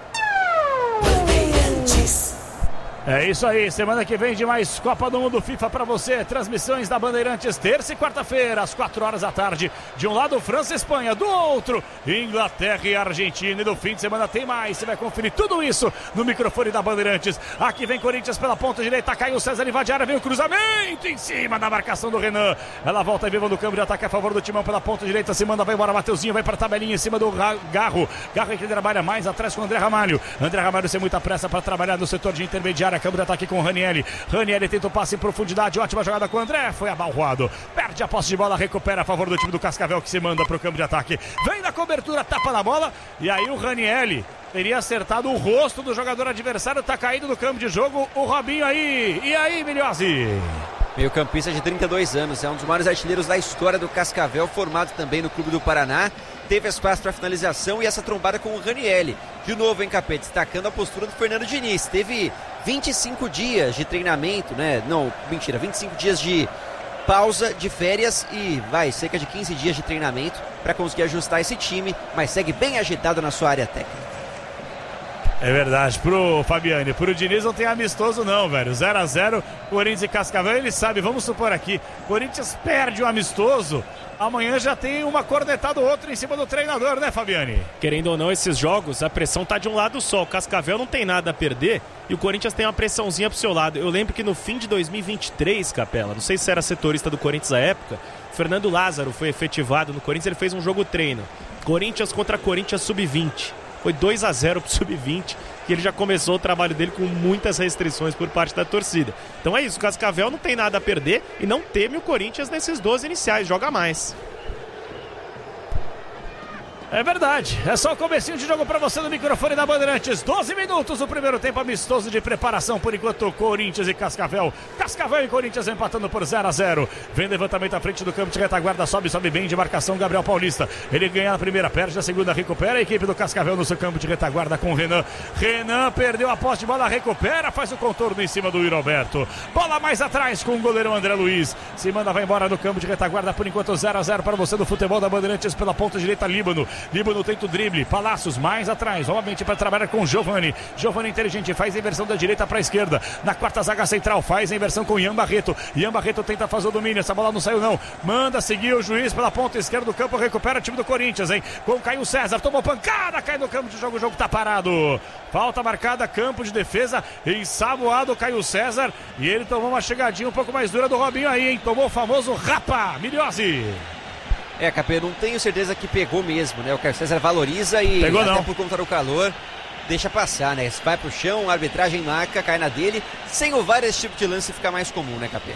[SPEAKER 5] É isso aí, semana que vem de mais Copa do Mundo FIFA pra você, transmissões da Bandeirantes, terça e quarta-feira, às quatro horas da tarde, de um lado França e Espanha, do outro Inglaterra e Argentina, e no fim de semana tem mais, você vai conferir tudo isso no microfone da Bandeirantes. Aqui vem Corinthians pela ponta direita, caiu o César, invade a área, vem o cruzamento em cima da marcação do Renan, ela volta e viva no campo de ataque a favor do Timão pela ponta direita, se manda, vai embora, Mateuzinho, vai pra tabelinha em cima do Garro, Garro que trabalha mais atrás com o André Ramalho, André Ramalho sem muita pressa para trabalhar no setor de intermediária, câmbio de ataque com o Ranieri. Ranieri tenta o passe em profundidade, ótima jogada com o André, foi abalroado, perde a posse de bola, recupera a favor do time do Cascavel, que se manda pro campo de ataque, vem na cobertura, tapa na bola, e aí o Ranieri teria acertado o rosto do jogador adversário, tá caído no campo de jogo, o Robinho aí, e aí, Milhozzi?
[SPEAKER 6] Meio campista de trinta e dois anos, é um dos maiores artilheiros da história do Cascavel, formado também no Clube do Paraná, teve espaço para finalização e essa trombada com o Ranieri. De novo, hein, Capê, destacando a postura do Fernando Diniz, teve vinte e cinco dias de treinamento, né, não, mentira, vinte e cinco dias de pausa, de férias e vai, cerca de quinze dias de treinamento para conseguir ajustar esse time, mas segue bem agitado na sua área técnica.
[SPEAKER 5] É verdade, pro Fabiane, pro Diniz não tem amistoso não, velho, zero a zero, Corinthians e Cascavel, ele sabe, vamos supor aqui, Corinthians perde o amistoso, amanhã já tem uma cornetada ou outra em cima do treinador, né, Fabiane?
[SPEAKER 7] Querendo ou não, esses jogos, a pressão tá de um lado só, o Cascavel não tem nada a perder e o Corinthians tem uma pressãozinha pro seu lado. Eu lembro que no fim de dois mil e vinte e três, Capela, não sei se era setorista do Corinthians à época, Fernando Lázaro foi efetivado no Corinthians, ele fez um jogo treino, Corinthians contra Corinthians sub vinte. Foi dois a zero pro sub vinte, que ele já começou o trabalho dele com muitas restrições por parte da torcida. Então é isso, o Cascavel não tem nada a perder e não teme o Corinthians nesses doze iniciais, joga mais.
[SPEAKER 5] É verdade, é só o comecinho de jogo pra você no microfone da Bandeirantes, doze minutos do primeiro tempo amistoso de preparação, por enquanto Corinthians e Cascavel, Cascavel e Corinthians empatando por zero a zero, vem levantamento à frente do campo de retaguarda, sobe, sobe bem de marcação Gabriel Paulista, ele ganha na primeira, perde na segunda, recupera a equipe do Cascavel no seu campo de retaguarda com o Renan, Renan perdeu a posse de bola, recupera, faz o contorno em cima do Roberto, bola mais atrás com o goleiro André Luiz, se manda, vai embora no campo de retaguarda, por enquanto zero a zero para você do futebol da Bandeirantes pela ponta direita, Líbano, Líbano tenta o drible, Palácios mais atrás, novamente para trabalhar com Giovani, Giovani inteligente, faz a inversão da direita para a esquerda, na quarta zaga central, faz a inversão com Ian Barreto, Ian Barreto tenta fazer o domínio, essa bola não saiu não, manda seguir o juiz pela ponta esquerda do campo, recupera o time do Corinthians, hein, com Caio César, tomou pancada, cai no campo de jogo, o jogo tá parado, falta marcada, campo de defesa, ensaboado Caio César, e ele tomou uma chegadinha um pouco mais dura do Robinho aí, hein, tomou o famoso rapa, Milhozzi.
[SPEAKER 6] É, Capê, não tenho certeza que pegou mesmo, né? O Caio César valoriza e
[SPEAKER 5] pegou,
[SPEAKER 6] até
[SPEAKER 5] não.
[SPEAKER 6] por conta do calor, deixa passar, né? Vai pro chão, a arbitragem marca, cai na dele. Sem o V A R, esse tipo de lance fica mais comum, né, Capê?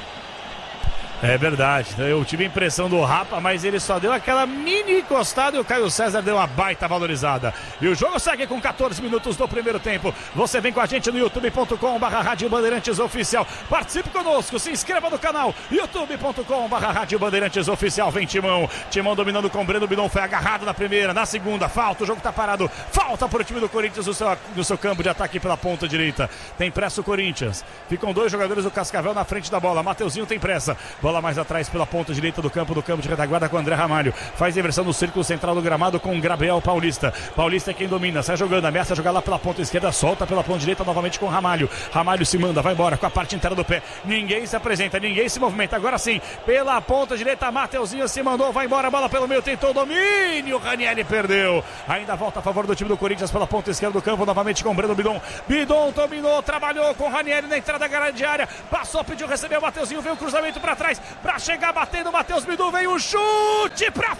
[SPEAKER 5] É verdade, eu tive a impressão do Rapa, mas ele só deu aquela mini encostada e o Caio César deu uma baita valorizada. E o jogo segue com quatorze minutos do primeiro tempo. Você vem com a gente no youtube ponto com barra Rádio Bandeirantes Oficial. Participe conosco, se inscreva no canal youtube ponto com barra Rádio Bandeirantes Oficial. Vem Timão, Timão dominando com o Breno Bidon, foi agarrado na primeira, na segunda, falta, o jogo tá parado, falta para o time do Corinthians no seu, no seu campo de ataque pela ponta direita. Tem pressa o Corinthians, ficam dois jogadores do Cascavel na frente da bola, Mateuzinho tem pressa, bola mais atrás pela ponta direita do campo, do campo de retaguarda com o André Ramalho, faz a inversão no círculo central do gramado com o Gabriel Paulista, Paulista é quem domina, sai jogando, ameaça jogar lá pela ponta esquerda, solta pela ponta direita novamente com o Ramalho, Ramalho se manda, vai embora com a parte inteira do pé, ninguém se apresenta, ninguém se movimenta, agora sim, pela ponta direita, Mateuzinho se mandou, vai embora, bola pelo meio, tentou o domínio, Ranieri perdeu, ainda volta a favor do time do Corinthians pela ponta esquerda do campo, novamente com o Breno Bidon, Bidon dominou, trabalhou com o Ranieri na entrada da grande área, passou, pediu, recebeu, Mateuzinho, veio o cruzamento para trás, para chegar batendo, Matheus Bidu, veio o chute pra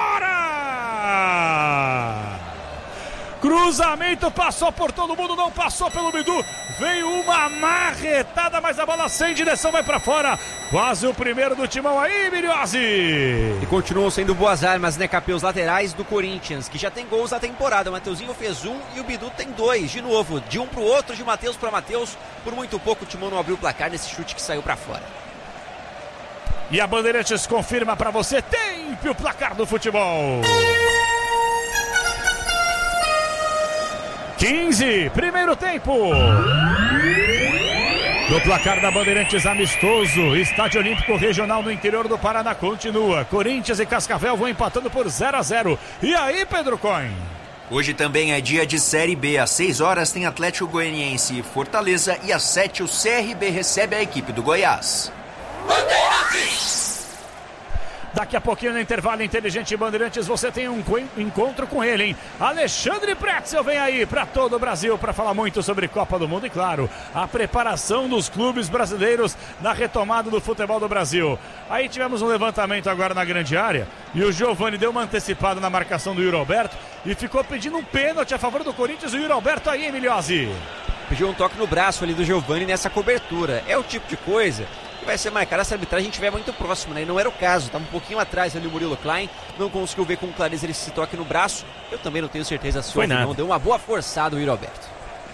[SPEAKER 5] fora! Cruzamento, passou por todo mundo, não passou pelo Bidu, veio uma marretada, mas a bola sem direção vai pra fora, Quase o primeiro do timão aí, Milhose.
[SPEAKER 6] E continuam sendo boas armas, né, Capê? Os laterais do Corinthians, que já tem gols na temporada. O Mateuzinho fez um e o Bidu tem dois. De novo, de um pro outro, de Matheus para Matheus. Por muito pouco o timão não abriu o placar nesse chute que saiu para fora.
[SPEAKER 5] E a Bandeirantes confirma para você, tempo o placar do futebol. quinze, primeiro tempo. No placar da Bandeirantes amistoso, Estádio Olímpico Regional no interior do Paraná continua. Corinthians e Cascavel vão empatando por zero a zero. E aí, Pedro Coin?
[SPEAKER 8] Hoje também é dia de Série B. Às seis horas tem Atlético Goianiense e Fortaleza. E às sete o C R B recebe a equipe do Goiás.
[SPEAKER 5] Daqui a pouquinho no intervalo inteligente Bandeirantes você tem um encontro com ele, hein? Alexandre Pretzel vem aí para todo o Brasil para falar muito sobre Copa do Mundo e, claro, a preparação dos clubes brasileiros na retomada do futebol do Brasil. Aí tivemos um levantamento agora na grande área e o Giovani deu uma antecipada na marcação do Yuri Alberto e ficou pedindo um pênalti a favor do Corinthians. O Yuri Alberto aí, Emiliosi.
[SPEAKER 6] Pediu um toque no braço ali do Giovani nessa cobertura. É o tipo de coisa que vai ser marcada se a arbitragem estiver muito próximo, né? E não era o caso, estava um pouquinho atrás ali o Murilo Klein, não conseguiu ver com clareza ele se toque no braço. Eu também não tenho certeza se foi nada. Não, deu uma boa forçada o Yuri Alberto.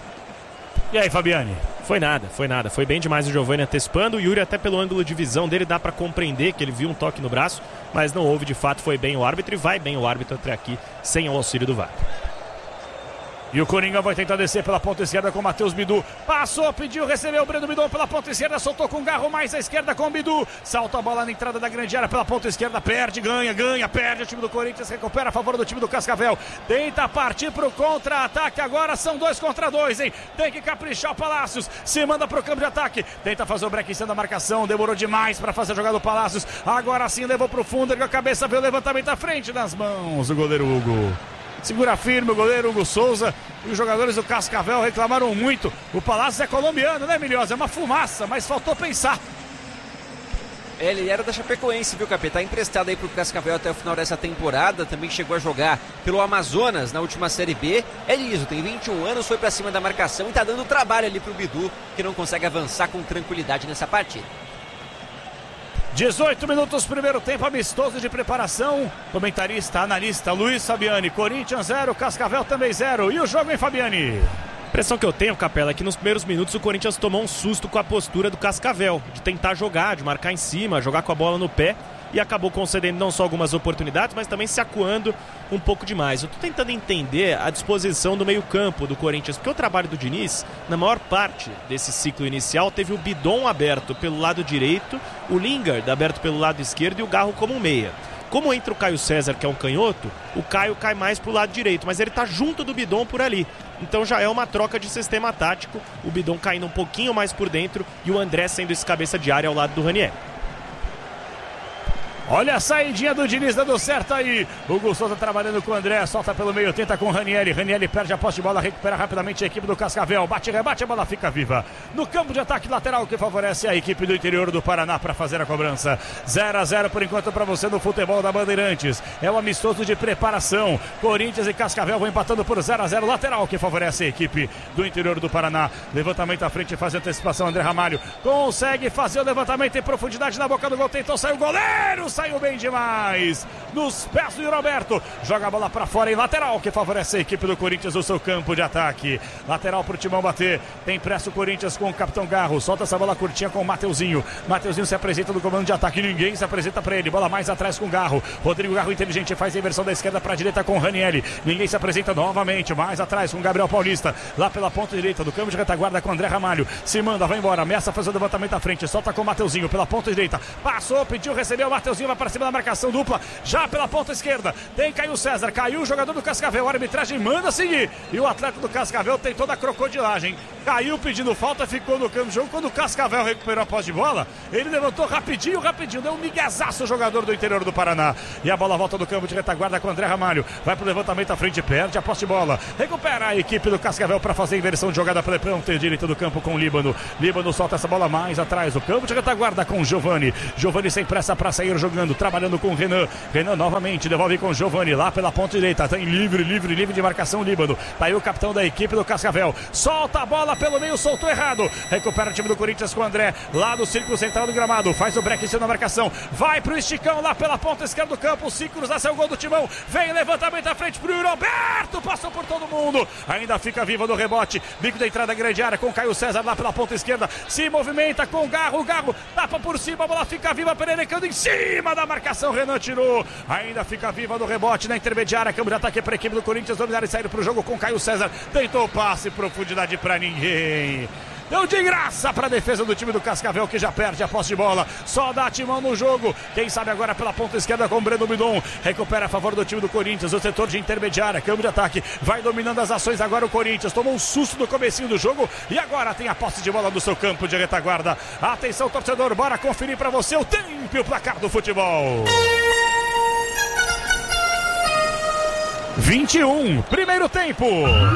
[SPEAKER 5] E aí, Fabiane?
[SPEAKER 7] Foi nada, foi nada. Foi bem demais o Giovani antecipando. O Yuri, até pelo ângulo de visão dele, dá para compreender que ele viu um toque no braço, mas não houve, de fato, foi bem o árbitro e vai bem o árbitro até aqui, sem o auxílio do V A R. E o Coringa vai tentar descer pela ponta esquerda com o Matheus Bidu. Passou, pediu, recebeu o Breno Bidon pela ponta esquerda, soltou com o Garro mais à esquerda com o Bidu. Salta a bola na entrada da grande área pela ponta esquerda, perde, ganha, ganha, perde. O time do Corinthians recupera a favor do time do Cascavel. Tenta partir pro contra-ataque, agora são dois contra dois, hein? Tem que caprichar o Palácios, se manda pro campo de ataque. Tenta fazer o break em cima da marcação, demorou demais para fazer a jogada do Palácios. Agora sim levou pro fundo, ergueu a cabeça, veio o levantamento à frente das mãos do goleiro Hugo. Segura firme o goleiro Hugo Souza. E os jogadores do Cascavel reclamaram muito. O Palácio é colombiano, né, Milhosa? É uma fumaça, mas faltou pensar.
[SPEAKER 6] Ele era da Chapecoense, viu, Capê? Tá emprestado aí pro Cascavel até o final dessa temporada. Também chegou a jogar pelo Amazonas na última Série B. É liso, tem vinte e um anos, foi pra cima da marcação e tá dando trabalho ali pro Bidu, que não consegue avançar com tranquilidade nessa partida.
[SPEAKER 5] dezoito minutos, primeiro tempo amistoso de preparação. Comentarista, analista Luiz Fabiani. Corinthians zero, Cascavel também zero. E o jogo, hein, Fabiani?
[SPEAKER 7] A impressão que eu tenho, Capela, é que nos primeiros minutos o Corinthians tomou um susto com a postura do Cascavel, de tentar jogar, de marcar em cima, jogar com a bola no pé, e acabou concedendo não só algumas oportunidades, mas também se acuando um pouco demais. Eu tô tentando entender a disposição do meio-campo do Corinthians, porque o trabalho do Diniz, na maior parte desse ciclo inicial, teve o Bidon aberto pelo lado direito, o Lingard aberto pelo lado esquerdo e o Garro como meia. Como entra o Caio César, que é um canhoto, o Caio cai mais pro lado direito, mas ele tá junto do Bidon por ali. Então já é uma troca de sistema tático, o Bidon caindo um pouquinho mais por dentro e o André sendo esse cabeça de área ao lado do Ranieri.
[SPEAKER 5] Olha a saidinha do Diniz dando certo aí. Hugo Souza trabalhando com o André, solta pelo meio, tenta com o Ranieri. Ranieri perde a posse de bola, recupera rapidamente a equipe do Cascavel. Bate, rebate, a bola fica viva. No campo de ataque lateral que favorece a equipe do interior do Paraná para fazer a cobrança. zero a zero por enquanto para você no futebol da Bandeirantes. É o amistoso de preparação. Corinthians e Cascavel vão empatando por zero a zero. Lateral que favorece a equipe do interior do Paraná. Levantamento à frente, faz a antecipação. André Ramalho consegue fazer o levantamento em profundidade na boca do gol. Tentou sair o goleiro. Saiu bem demais nos pés do Yuri Alberto, joga a bola pra fora em lateral que favorece a equipe do Corinthians no seu campo de ataque. Lateral pro Timão bater, tem pressa o Corinthians com o capitão Garro, solta essa bola curtinha com o Mateuzinho. Mateuzinho se apresenta no comando de ataque, ninguém se apresenta pra ele, bola mais atrás com o Garro. Rodrigo Garro inteligente faz a inversão da esquerda pra direita com o Ranieri, ninguém se apresenta novamente, mais atrás com o Gabriel Paulista, lá pela ponta direita do campo de retaguarda com o André Ramalho, se manda, vai embora, ameaça fazer o levantamento à frente, solta com o Mateuzinho pela ponta direita, passou, pediu, recebeu, o Mateuzinho vai para cima da marcação dupla, já pela ponta esquerda, tem Caio César, caiu o jogador do Cascavel, a arbitragem manda seguir, e o atleta do Cascavel tem toda a crocodilagem, caiu pedindo falta, ficou no campo de jogo, quando o Cascavel recuperou a posse de bola, ele levantou rapidinho, rapidinho, deu um miguezaço o jogador do interior do Paraná, e a bola volta do campo de retaguarda com o André Ramalho, vai pro levantamento à frente, perde a posse de bola, recupera a equipe do Cascavel para fazer a inversão de jogada pela ponta direita do campo com o Líbano, Líbano solta essa bola mais atrás, o campo de retaguarda com o Giovani, Giovani sem pressa para sair jogando, trabalhando com o Renan, Renan novamente, devolve com o Giovani lá pela ponta direita, tem livre, livre, livre de marcação Líbano, tá aí o capitão da equipe do Cascavel, solta a bola bola pelo meio, soltou errado. Recupera o time do Corinthians com o André, lá do círculo central do gramado. Faz o break em cima da marcação. Vai pro esticão lá pela ponta esquerda do campo. Se cruzar, seu gol do Timão. Vem levantamento à frente pro Yuri Alberto. Passou por todo mundo. Ainda fica viva do rebote. Bico da entrada grande área com Caio César lá pela ponta esquerda. Se movimenta com o Garro. O Garro tapa por cima. A bola fica viva. Pererecando em cima da marcação. Renan tirou. Ainda fica viva do rebote na intermediária. Câmbio de ataque para a equipe do Corinthians dominar e sair pro jogo com Caio César. Tentou passe, profundidade para ninguém. Deu de graça para a defesa do time do Cascavel, que já perde a posse de bola. Só dá Timão no jogo. Quem sabe agora pela ponta esquerda com o Breno Bidon. Recupera a favor do time do Corinthians. O setor de intermediária, câmbio de ataque. Vai dominando as ações agora o Corinthians. Tomou um susto no comecinho do jogo e agora tem a posse de bola do seu campo de retaguarda. Atenção, torcedor, bora conferir para você o tempo e o placar do futebol. vinte e um, primeiro tempo.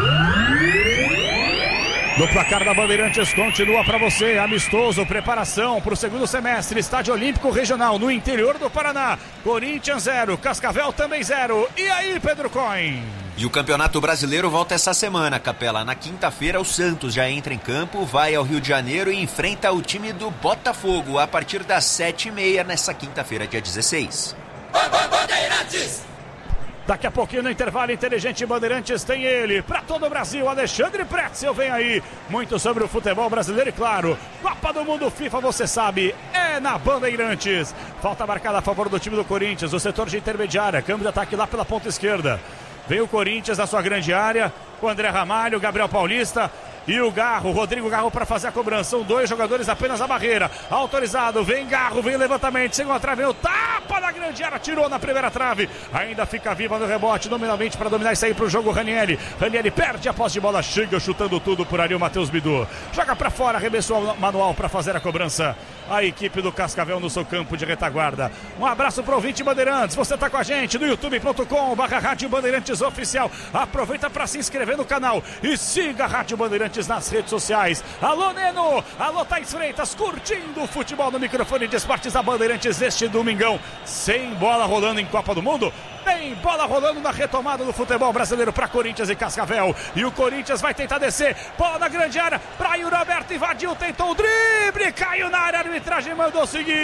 [SPEAKER 5] No placar da Bandeirantes continua para você, amistoso, preparação para o segundo semestre, Estádio Olímpico Regional, no interior do Paraná. Corinthians zero, Cascavel também zero. E aí, Pedro Coin?
[SPEAKER 8] E o Campeonato Brasileiro volta essa semana, Capela. Na quinta-feira, o Santos já entra em campo, vai ao Rio de Janeiro e enfrenta o time do Botafogo a partir das sete e meia nessa quinta-feira, dia dezesseis.
[SPEAKER 3] Bandeirantes!
[SPEAKER 5] Daqui a pouquinho no intervalo inteligente Bandeirantes tem ele, para todo o Brasil, Alexandre Pretzel vem aí, muito sobre o futebol brasileiro e claro, Copa do Mundo FIFA, você sabe, é na Bandeirantes. Falta marcada a favor do time do Corinthians, o setor de intermediária, câmbio de ataque lá pela ponta esquerda. Vem o Corinthians na sua grande área, com o André Ramalho, Gabriel Paulista e o Garro, Rodrigo Garro para fazer a cobrança. São dois jogadores apenas na barreira. Autorizado, vem Garro, vem levantamento, chegou a trave, o tapa na grande área, tirou na primeira trave. Ainda fica viva no rebote, nominalmente para dominar e sair para o jogo Ranieri. Ranieri perde a posse de bola, chega chutando tudo por ali o Matheus Bidu. Joga para fora, arremessou manual para fazer a cobrança. A equipe do Cascavel no seu campo de retaguarda. Um abraço pro ouvinte Bandeirantes. Você tá com a gente no youtube ponto com barra Rádio Bandeirantes Oficial. Aproveita para se inscrever no canal e siga a Rádio Bandeirantes nas redes sociais. Alô, Neno! Alô, Thaís Freitas, curtindo o futebol no microfone de esportes da Bandeirantes este domingão. Sem bola rolando em Copa do Mundo. Tem bola rolando na retomada do futebol brasileiro para Corinthians e Cascavel. E o Corinthians vai tentar descer. Bola na grande área para Yuri Alberto. Invadiu, tentou o drible. Caiu na área. A arbitragem mandou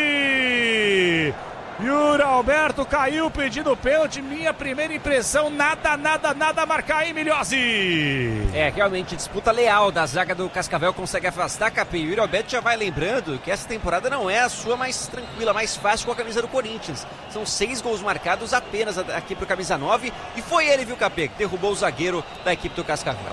[SPEAKER 5] seguir. Yuri Alberto caiu pedindo pênalti. Minha primeira impressão, nada, nada, nada a marcar, hein, Milhozzi?
[SPEAKER 6] É, realmente, disputa leal da zaga do Cascavel, consegue afastar Capê. Yuri Alberto já vai lembrando que essa temporada não é a sua mais tranquila, mais fácil com a camisa do Corinthians. São seis gols marcados apenas aqui pro camisa nove. E foi ele, viu, Capê, que derrubou o zagueiro da equipe do Cascavel.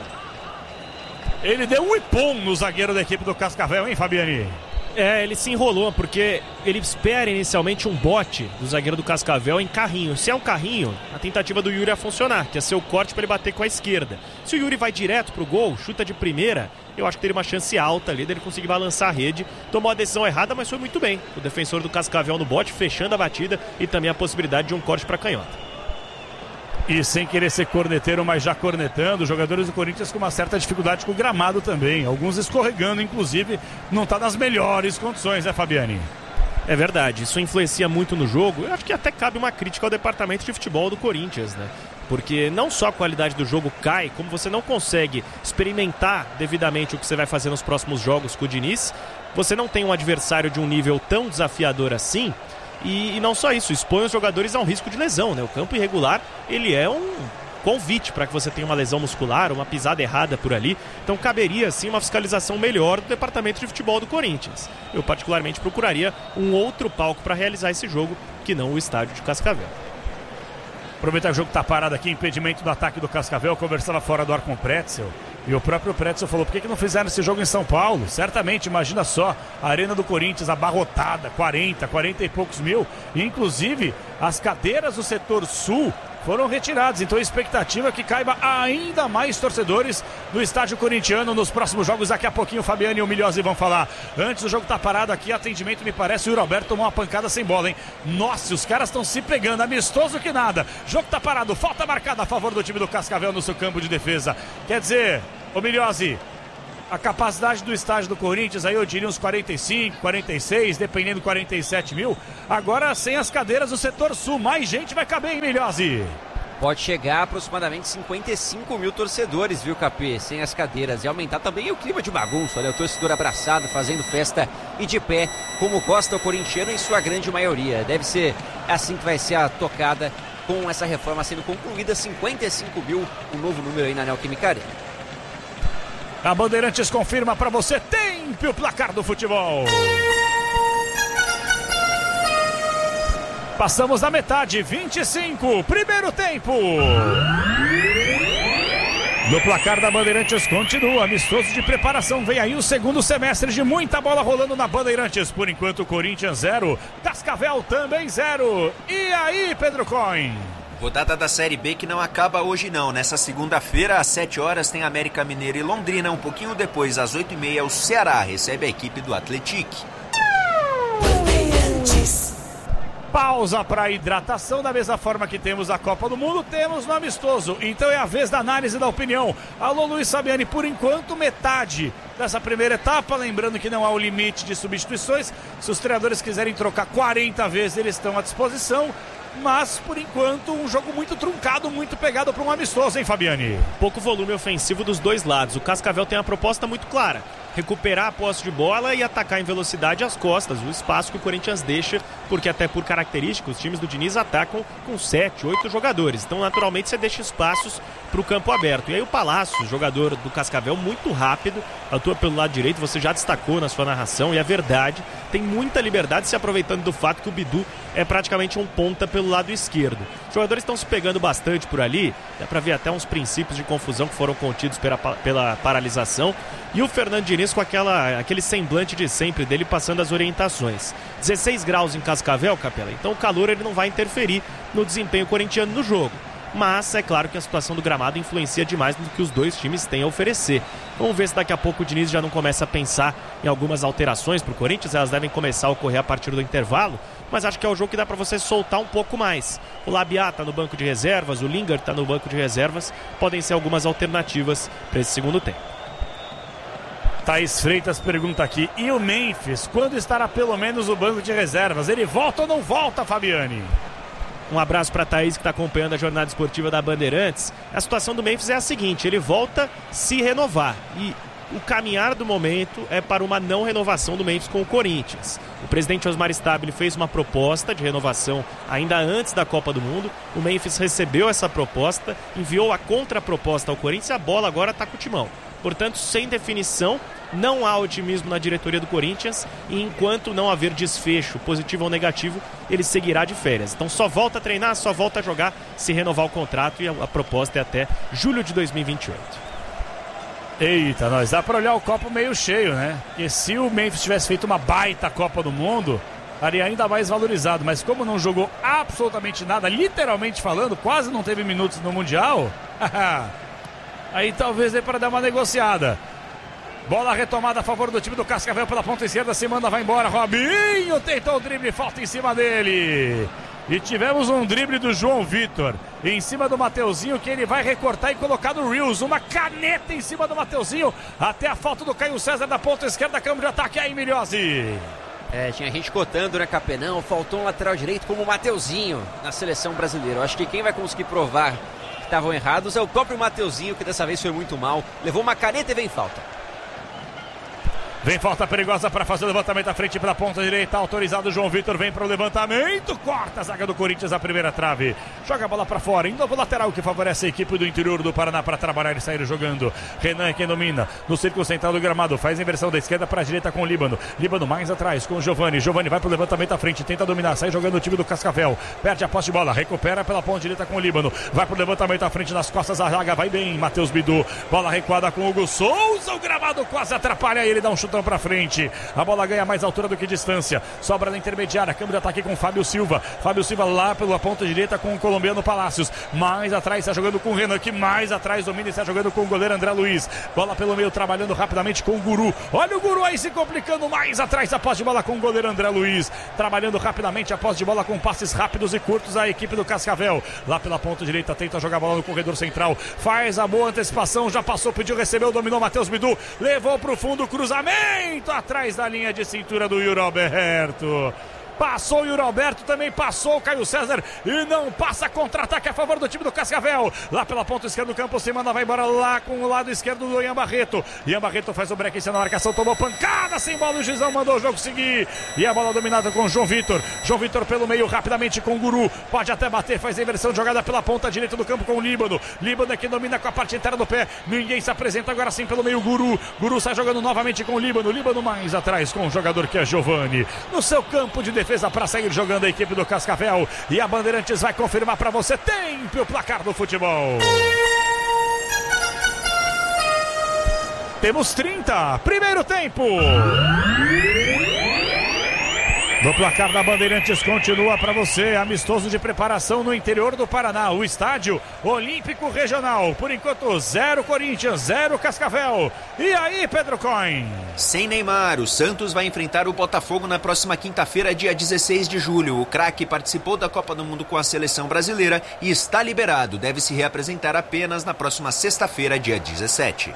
[SPEAKER 5] Ele deu um ipom no zagueiro da equipe do Cascavel, hein, Fabiani?
[SPEAKER 7] É, ele se enrolou porque ele espera inicialmente um bote do zagueiro do Cascavel em carrinho. Se é um carrinho, a tentativa do Yuri ia funcionar, que é ser o corte para ele bater com a esquerda. Se o Yuri vai direto pro gol, chuta de primeira, eu acho que teria uma chance alta ali dele conseguir balançar a rede. Tomou a decisão errada, mas foi muito bem. O defensor do Cascavel no bote, fechando a batida e também a possibilidade de um corte para canhota.
[SPEAKER 5] E sem querer ser corneteiro, mas já cornetando, os jogadores do Corinthians com uma certa dificuldade com o gramado também. Alguns escorregando, inclusive, não está nas melhores condições, né, Fabiani?
[SPEAKER 7] É verdade, isso influencia muito no jogo. Eu acho que até cabe uma crítica ao departamento de futebol do Corinthians, né? Porque não só a qualidade do jogo cai, como você não consegue experimentar devidamente o que você vai fazer nos próximos jogos com o Diniz, você não tem um adversário de um nível tão desafiador assim. E, e não só isso, expõe os jogadores a um risco de lesão, né? O campo irregular, ele é um convite para que você tenha uma lesão muscular, uma pisada errada por ali. Então caberia, sim, uma fiscalização melhor do departamento de futebol do Corinthians. Eu particularmente procuraria um outro palco para realizar esse jogo, que não o estádio de Cascavel.
[SPEAKER 5] Aproveitar que o jogo está parado aqui, impedimento do ataque do Cascavel, conversava fora do ar com o Pretzel. E o próprio Pretzel falou, por que, que não fizeram esse jogo em São Paulo? Certamente, imagina só, a Arena do Corinthians abarrotada, quarenta, quarenta e poucos mil. E, inclusive, as cadeiras do setor sul foram retiradas. Então a expectativa é que caiba ainda mais torcedores no estádio corintiano nos próximos jogos. Daqui a pouquinho o Fabiano e o Milhozzi vão falar. Antes o jogo tá parado aqui, atendimento me parece, o Yuri Alberto tomou uma pancada sem bola, hein? Nossa, os caras estão se pegando, amistoso que nada. Jogo tá parado, falta marcada a favor do time do Cascavel no seu campo de defesa. Quer dizer, ô Milhozzi, a capacidade do estádio do Corinthians, aí eu diria uns quarenta e cinco, quarenta e seis, dependendo, quarenta e sete mil. Agora sem as cadeiras do setor sul, mais gente vai caber, hein, Milhozzi?
[SPEAKER 6] Pode chegar a aproximadamente cinquenta e cinco mil torcedores, viu, Capê? Sem as cadeiras. E aumentar também o clima de bagunça. Olha, o torcedor abraçado, fazendo festa e de pé, como gosta o corintiano em sua grande maioria. Deve ser assim que vai ser a tocada com essa reforma sendo concluída. cinquenta e cinco mil, um novo número aí na Neoquímica Arena.
[SPEAKER 5] A Bandeirantes confirma para você, tempo o placar do futebol. Passamos da metade, vinte e cinco, primeiro tempo. No placar da Bandeirantes continua, amistoso de preparação. Vem aí o segundo semestre de muita bola rolando na Bandeirantes. Por enquanto, Corinthians zero, Cascavel também zero. E aí, Pedro Coin?
[SPEAKER 8] Rodada da Série B que não acaba hoje não. Nessa segunda-feira, às sete horas, tem América Mineiro e Londrina. Um pouquinho depois, às oito e meia, o Ceará recebe a equipe do Atlético.
[SPEAKER 5] Pausa para hidratação, da mesma forma que temos a Copa do Mundo, temos no amistoso. Então é a vez da análise da opinião. Alô, Luiz Fabiani, por enquanto metade dessa primeira etapa, lembrando que não há o limite de substituições. Se os treinadores quiserem trocar quarenta vezes, eles estão à disposição. Mas, por enquanto, um jogo muito truncado, muito pegado para um amistoso, hein, Fabiani?
[SPEAKER 7] Pouco volume ofensivo dos dois lados. O Cascavel tem uma proposta muito clara: recuperar a posse de bola e atacar em velocidade as costas, o espaço que o Corinthians deixa, porque até por característica os times do Diniz atacam com sete, oito jogadores. Então, naturalmente, você deixa espaços para o campo aberto. E aí o Palácio, jogador do Cascavel, muito rápido, atua pelo lado direito, você já destacou na sua narração, e é verdade, tem muita liberdade, se aproveitando do fato que o Bidu é praticamente um ponta pelo lado esquerdo. Os jogadores estão se pegando bastante por ali, dá para ver até uns princípios de confusão que foram contidos pela, pela paralisação, e o Fernando Diniz com aquela, aquele semblante de sempre dele passando as orientações. dezesseis graus em Cascavel, Capela, então o calor ele não vai interferir no desempenho corintiano no jogo. Mas é claro que a situação do gramado influencia demais no que os dois times têm a oferecer. Vamos ver se daqui a pouco o Diniz já não começa a pensar em algumas alterações para o Corinthians. Elas devem começar a ocorrer a partir do intervalo, mas acho que é o jogo que dá para você soltar um pouco mais. O Labiá está no banco de reservas, o Lingard está no banco de reservas. Podem ser algumas alternativas para esse segundo tempo.
[SPEAKER 5] Thaís Freitas pergunta aqui: e o Memphis, quando estará pelo menos o banco de reservas? Ele volta ou não volta, Fabiani?
[SPEAKER 7] Um abraço para a Thaís, que está acompanhando a jornada esportiva da Bandeirantes. A situação do Memphis é a seguinte: ele volta se renovar, e o caminhar do momento é para uma não renovação do Memphis com o Corinthians. O presidente Osmar Stabile fez uma proposta de renovação ainda antes da Copa do Mundo. O Memphis recebeu essa proposta, enviou a contraproposta ao Corinthians e a bola agora está com o timão. Portanto, sem definição, não há otimismo na diretoria do Corinthians, e enquanto não haver desfecho positivo ou negativo, ele seguirá de férias. Então só volta a treinar, só volta a jogar se renovar o contrato, e a, a proposta é até julho de dois mil e vinte e oito.
[SPEAKER 5] Eita, nós dá para olhar o copo meio cheio, né? Porque se o Memphis tivesse feito uma baita Copa do Mundo, estaria ainda mais valorizado. Mas como não jogou absolutamente nada, literalmente falando, quase não teve minutos no Mundial, aí talvez dê para dar uma negociada. Bola retomada a favor do time do Cascavel pela ponta esquerda, se manda, vai embora. Robinho tentou o drible, falta em cima dele. E tivemos um drible do João Vitor em cima do Mateuzinho, que ele vai recortar e colocar no Reels. Uma caneta em cima do Mateuzinho, até a falta do Caio César da ponta esquerda, câmbio de ataque aí, Milhose.
[SPEAKER 6] É, tinha gente cotando, né, Capenão? Faltou um lateral direito como o Mateuzinho na seleção brasileira. Eu acho que quem vai conseguir provar que estavam errados é o próprio Mateuzinho, que dessa vez foi muito mal. Levou uma caneta e vem falta.
[SPEAKER 5] Vem falta perigosa para fazer o levantamento à frente pela ponta direita. Autorizado o João Vitor, vem para o levantamento. Corta a zaga do Corinthians, a primeira trave. Joga a bola para fora. Em novo lateral que favorece a equipe do interior do Paraná para trabalhar e sair jogando. Renan é quem domina no círculo central do gramado. Faz a inversão da esquerda para a direita com o Líbano. Líbano mais atrás com o Giovani. Giovani vai para o levantamento à frente, tenta dominar. Sai jogando o time do Cascavel. Perde a posse de bola. Recupera pela ponta direita com o Líbano. Vai para o levantamento à frente nas costas. A zaga vai bem. Matheus Bidu. Bola recuada com o Hugo Souza. O gramado quase atrapalha ele. Dá um chutão para frente. A bola ganha mais altura do que distância. Sobra na intermediária. Câmbio de ataque com Fábio Silva. Fábio Silva lá pela ponta direita com o colombiano Palácios. Mais atrás está jogando com o Renan, que mais atrás domina e está jogando com o goleiro André Luiz. Bola pelo meio trabalhando rapidamente com o Guru. Olha o Guru aí se complicando mais atrás. A posse de bola com o goleiro André Luiz. Trabalhando rapidamente a posse de bola com passes rápidos e curtos a equipe do Cascavel. Lá pela ponta direita tenta jogar a bola no corredor central. Faz a boa antecipação. Já passou, pediu, recebeu, dominou Matheus Bidu. Levou para o fundo, cruzamento atrás da linha de cintura do Yuri Alberto. passou o Yuri Alberto, também passou o Caio César e não passa, contra-ataque a favor do time do Cascavel. Lá pela ponta esquerda do campo, se manda, vai embora lá com o lado esquerdo do Ian Barreto. Ian Barreto faz o break na marcação, tomou pancada, sem bola, o Gizão mandou o jogo seguir. E a bola dominada com o João Vitor. João Vitor pelo meio, rapidamente com o Guru. Pode até bater, faz a inversão de jogada pela ponta direita do campo com o Líbano. Líbano é que domina com a parte inteira do pé. Ninguém se apresenta agora sim pelo meio, Guru. Guru sai jogando novamente com o Líbano. Líbano mais atrás com o jogador que é Giovani. No seu campo de defesa para sair jogando a equipe do Cascavel. E a Bandeirantes vai confirmar para você. Tempo o placar do futebol. Temos trinta. Primeiro tempo. No placar da Bandeirantes continua para você, amistoso de preparação no interior do Paraná, o estádio Olímpico Regional. Por enquanto, zero Corinthians, zero Cascavel. E aí, Pedro Coin?
[SPEAKER 8] Sem Neymar, o Santos vai enfrentar o Botafogo na próxima quinta-feira, dia dezesseis de julho. O craque participou da Copa do Mundo com a seleção brasileira e está liberado. Deve se reapresentar apenas na próxima sexta-feira, dia dezessete.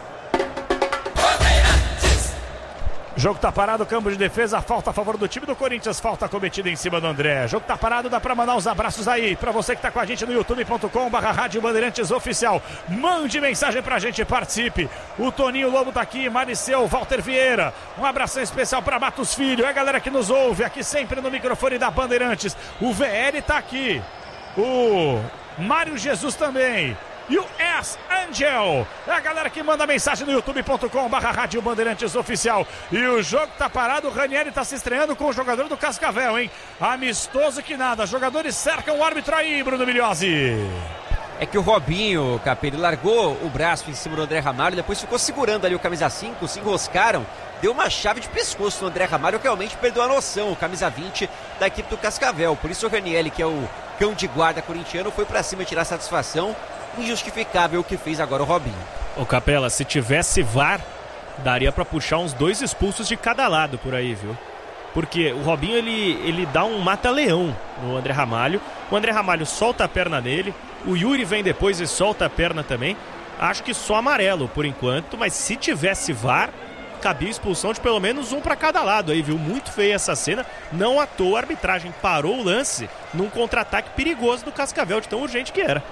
[SPEAKER 5] Jogo tá parado, campo de defesa, falta a favor do time do Corinthians, falta cometida em cima do André. Jogo tá parado, dá pra mandar os abraços aí pra você que tá com a gente no youtube ponto com barra Rádio Bandeirantes Oficial. Mande mensagem pra gente, participe. O Toninho Lobo tá aqui, Mariceu, Walter Vieira. Um abração especial pra Matos Filho, é a galera que nos ouve aqui sempre no microfone da Bandeirantes. O V L tá aqui, o Mário Jesus também. E o S. Angel, é a galera que manda mensagem no youtube ponto com barra Rádio Bandeirantes Oficial. E o jogo tá parado, o Ranieri tá se estreando com o jogador do Cascavel, hein? Amistoso que nada, jogadores cercam o árbitro aí, Bruno Migliozzi.
[SPEAKER 6] É que o Robinho, Capelli, largou o braço em cima do André Ramalho, depois ficou segurando ali o camisa cinco, se enroscaram, deu uma chave de pescoço no André Ramalho, que realmente perdeu a noção, o camisa vinte da equipe do Cascavel. Por isso o Ranieri, que é o cão de guarda corintiano, foi pra cima tirar satisfação. Injustificável o que fez agora o Robinho.
[SPEAKER 7] Ô Capela, se tivesse V A R, daria pra puxar uns dois expulsos de cada lado por aí, viu? Porque o Robinho, ele, ele dá um mata-leão no André Ramalho. O André Ramalho solta a perna nele, o Yuri vem depois e solta a perna também. Acho que só amarelo por enquanto, mas se tivesse V A R, cabia expulsão de pelo menos um pra cada lado aí, viu? Muito feia essa cena. Não à toa a arbitragem parou o lance num contra-ataque perigoso do Cascavel, de tão urgente que era.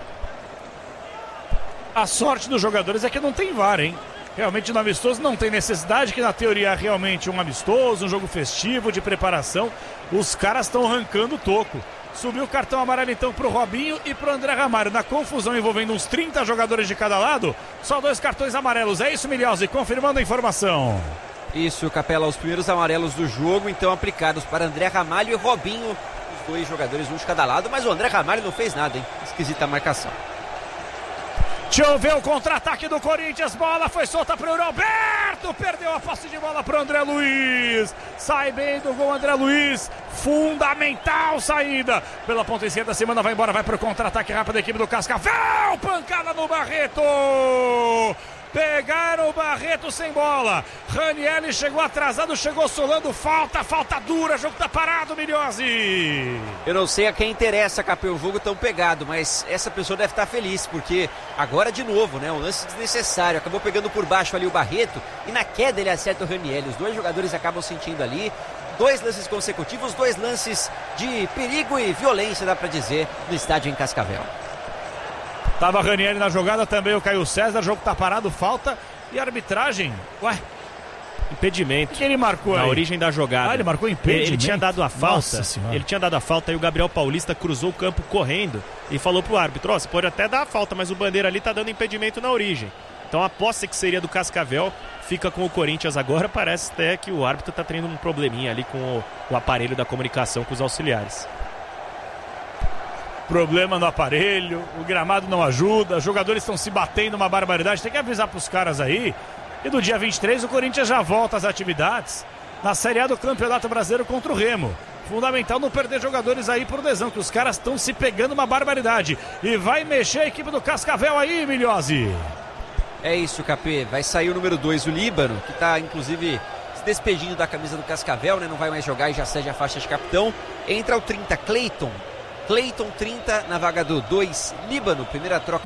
[SPEAKER 5] A sorte dos jogadores é que não tem V A R, hein? Realmente no amistoso não tem necessidade, que na teoria é realmente um amistoso, um jogo festivo de preparação. Os caras estão arrancando o toco. Subiu o cartão amarelo então pro Robinho e pro André Ramalho. Na confusão envolvendo uns trinta jogadores de cada lado, só dois cartões amarelos. É isso, Migliozzi, confirmando a informação.
[SPEAKER 6] Isso, Capela, os primeiros amarelos do jogo, então aplicados para André Ramalho e Robinho. Os dois jogadores, um de cada lado, mas o André Ramalho não fez nada, hein? Esquisita a marcação.
[SPEAKER 5] Deixa eu ver o contra-ataque do Corinthians. Bola foi solta para o Roberto. Perdeu a posse de bola para o André Luiz. Sai bem do gol André Luiz. Fundamental saída. Pela ponta esquerda, Semana vai embora. Vai para o contra-ataque rápido da equipe do Cascavel. Pancada no Barreto. Pegaram o Barreto sem bola. Ranieri chegou atrasado, chegou solando. Falta, falta dura. Jogo tá parado, Migliozzi.
[SPEAKER 6] Eu não sei a quem interessa, Capê, o jogo tão pegado, mas essa pessoa deve estar feliz, porque agora de novo, né? Um lance desnecessário. Acabou pegando por baixo ali o Barreto e na queda ele acerta o Ranieri. Os dois jogadores acabam sentindo ali. Dois lances consecutivos, dois lances de perigo e violência, dá pra dizer, no estádio em Cascavel.
[SPEAKER 5] Tava Ranieri na jogada, também o Caio César, o jogo tá parado, falta e arbitragem. Ué,
[SPEAKER 7] impedimento.
[SPEAKER 5] O que ele marcou
[SPEAKER 7] na
[SPEAKER 5] aí?
[SPEAKER 7] origem da jogada?
[SPEAKER 5] Ah, ele marcou impedimento.
[SPEAKER 7] Ele tinha dado a falta. Ele tinha dado a falta e o Gabriel Paulista cruzou o campo correndo e falou pro árbitro: ó, oh, você pode até dar a falta, mas o bandeira ali tá dando impedimento na origem. Então a posse que seria do Cascavel fica com o Corinthians agora. Parece até que o árbitro tá tendo um probleminha ali com o, o aparelho da comunicação com os auxiliares.
[SPEAKER 5] Problema no aparelho, o gramado não ajuda, os jogadores estão se batendo uma barbaridade. Tem que avisar pros caras aí. E do dia vinte e três o Corinthians já volta às atividades na Série A do Campeonato Brasileiro contra o Remo. Fundamental não perder jogadores aí por lesão, que os caras estão se pegando uma barbaridade. E vai mexer a equipe do Cascavel aí, Migliozzi.
[SPEAKER 6] É isso, Capê. Vai sair o número dois, o Líbano, que está inclusive se despedindo da camisa do Cascavel, né? Não vai mais jogar e já cede a faixa de capitão. Entra o trinta, Cleiton. Cleiton trinta na vaga do dois, Líbano. Primeira troca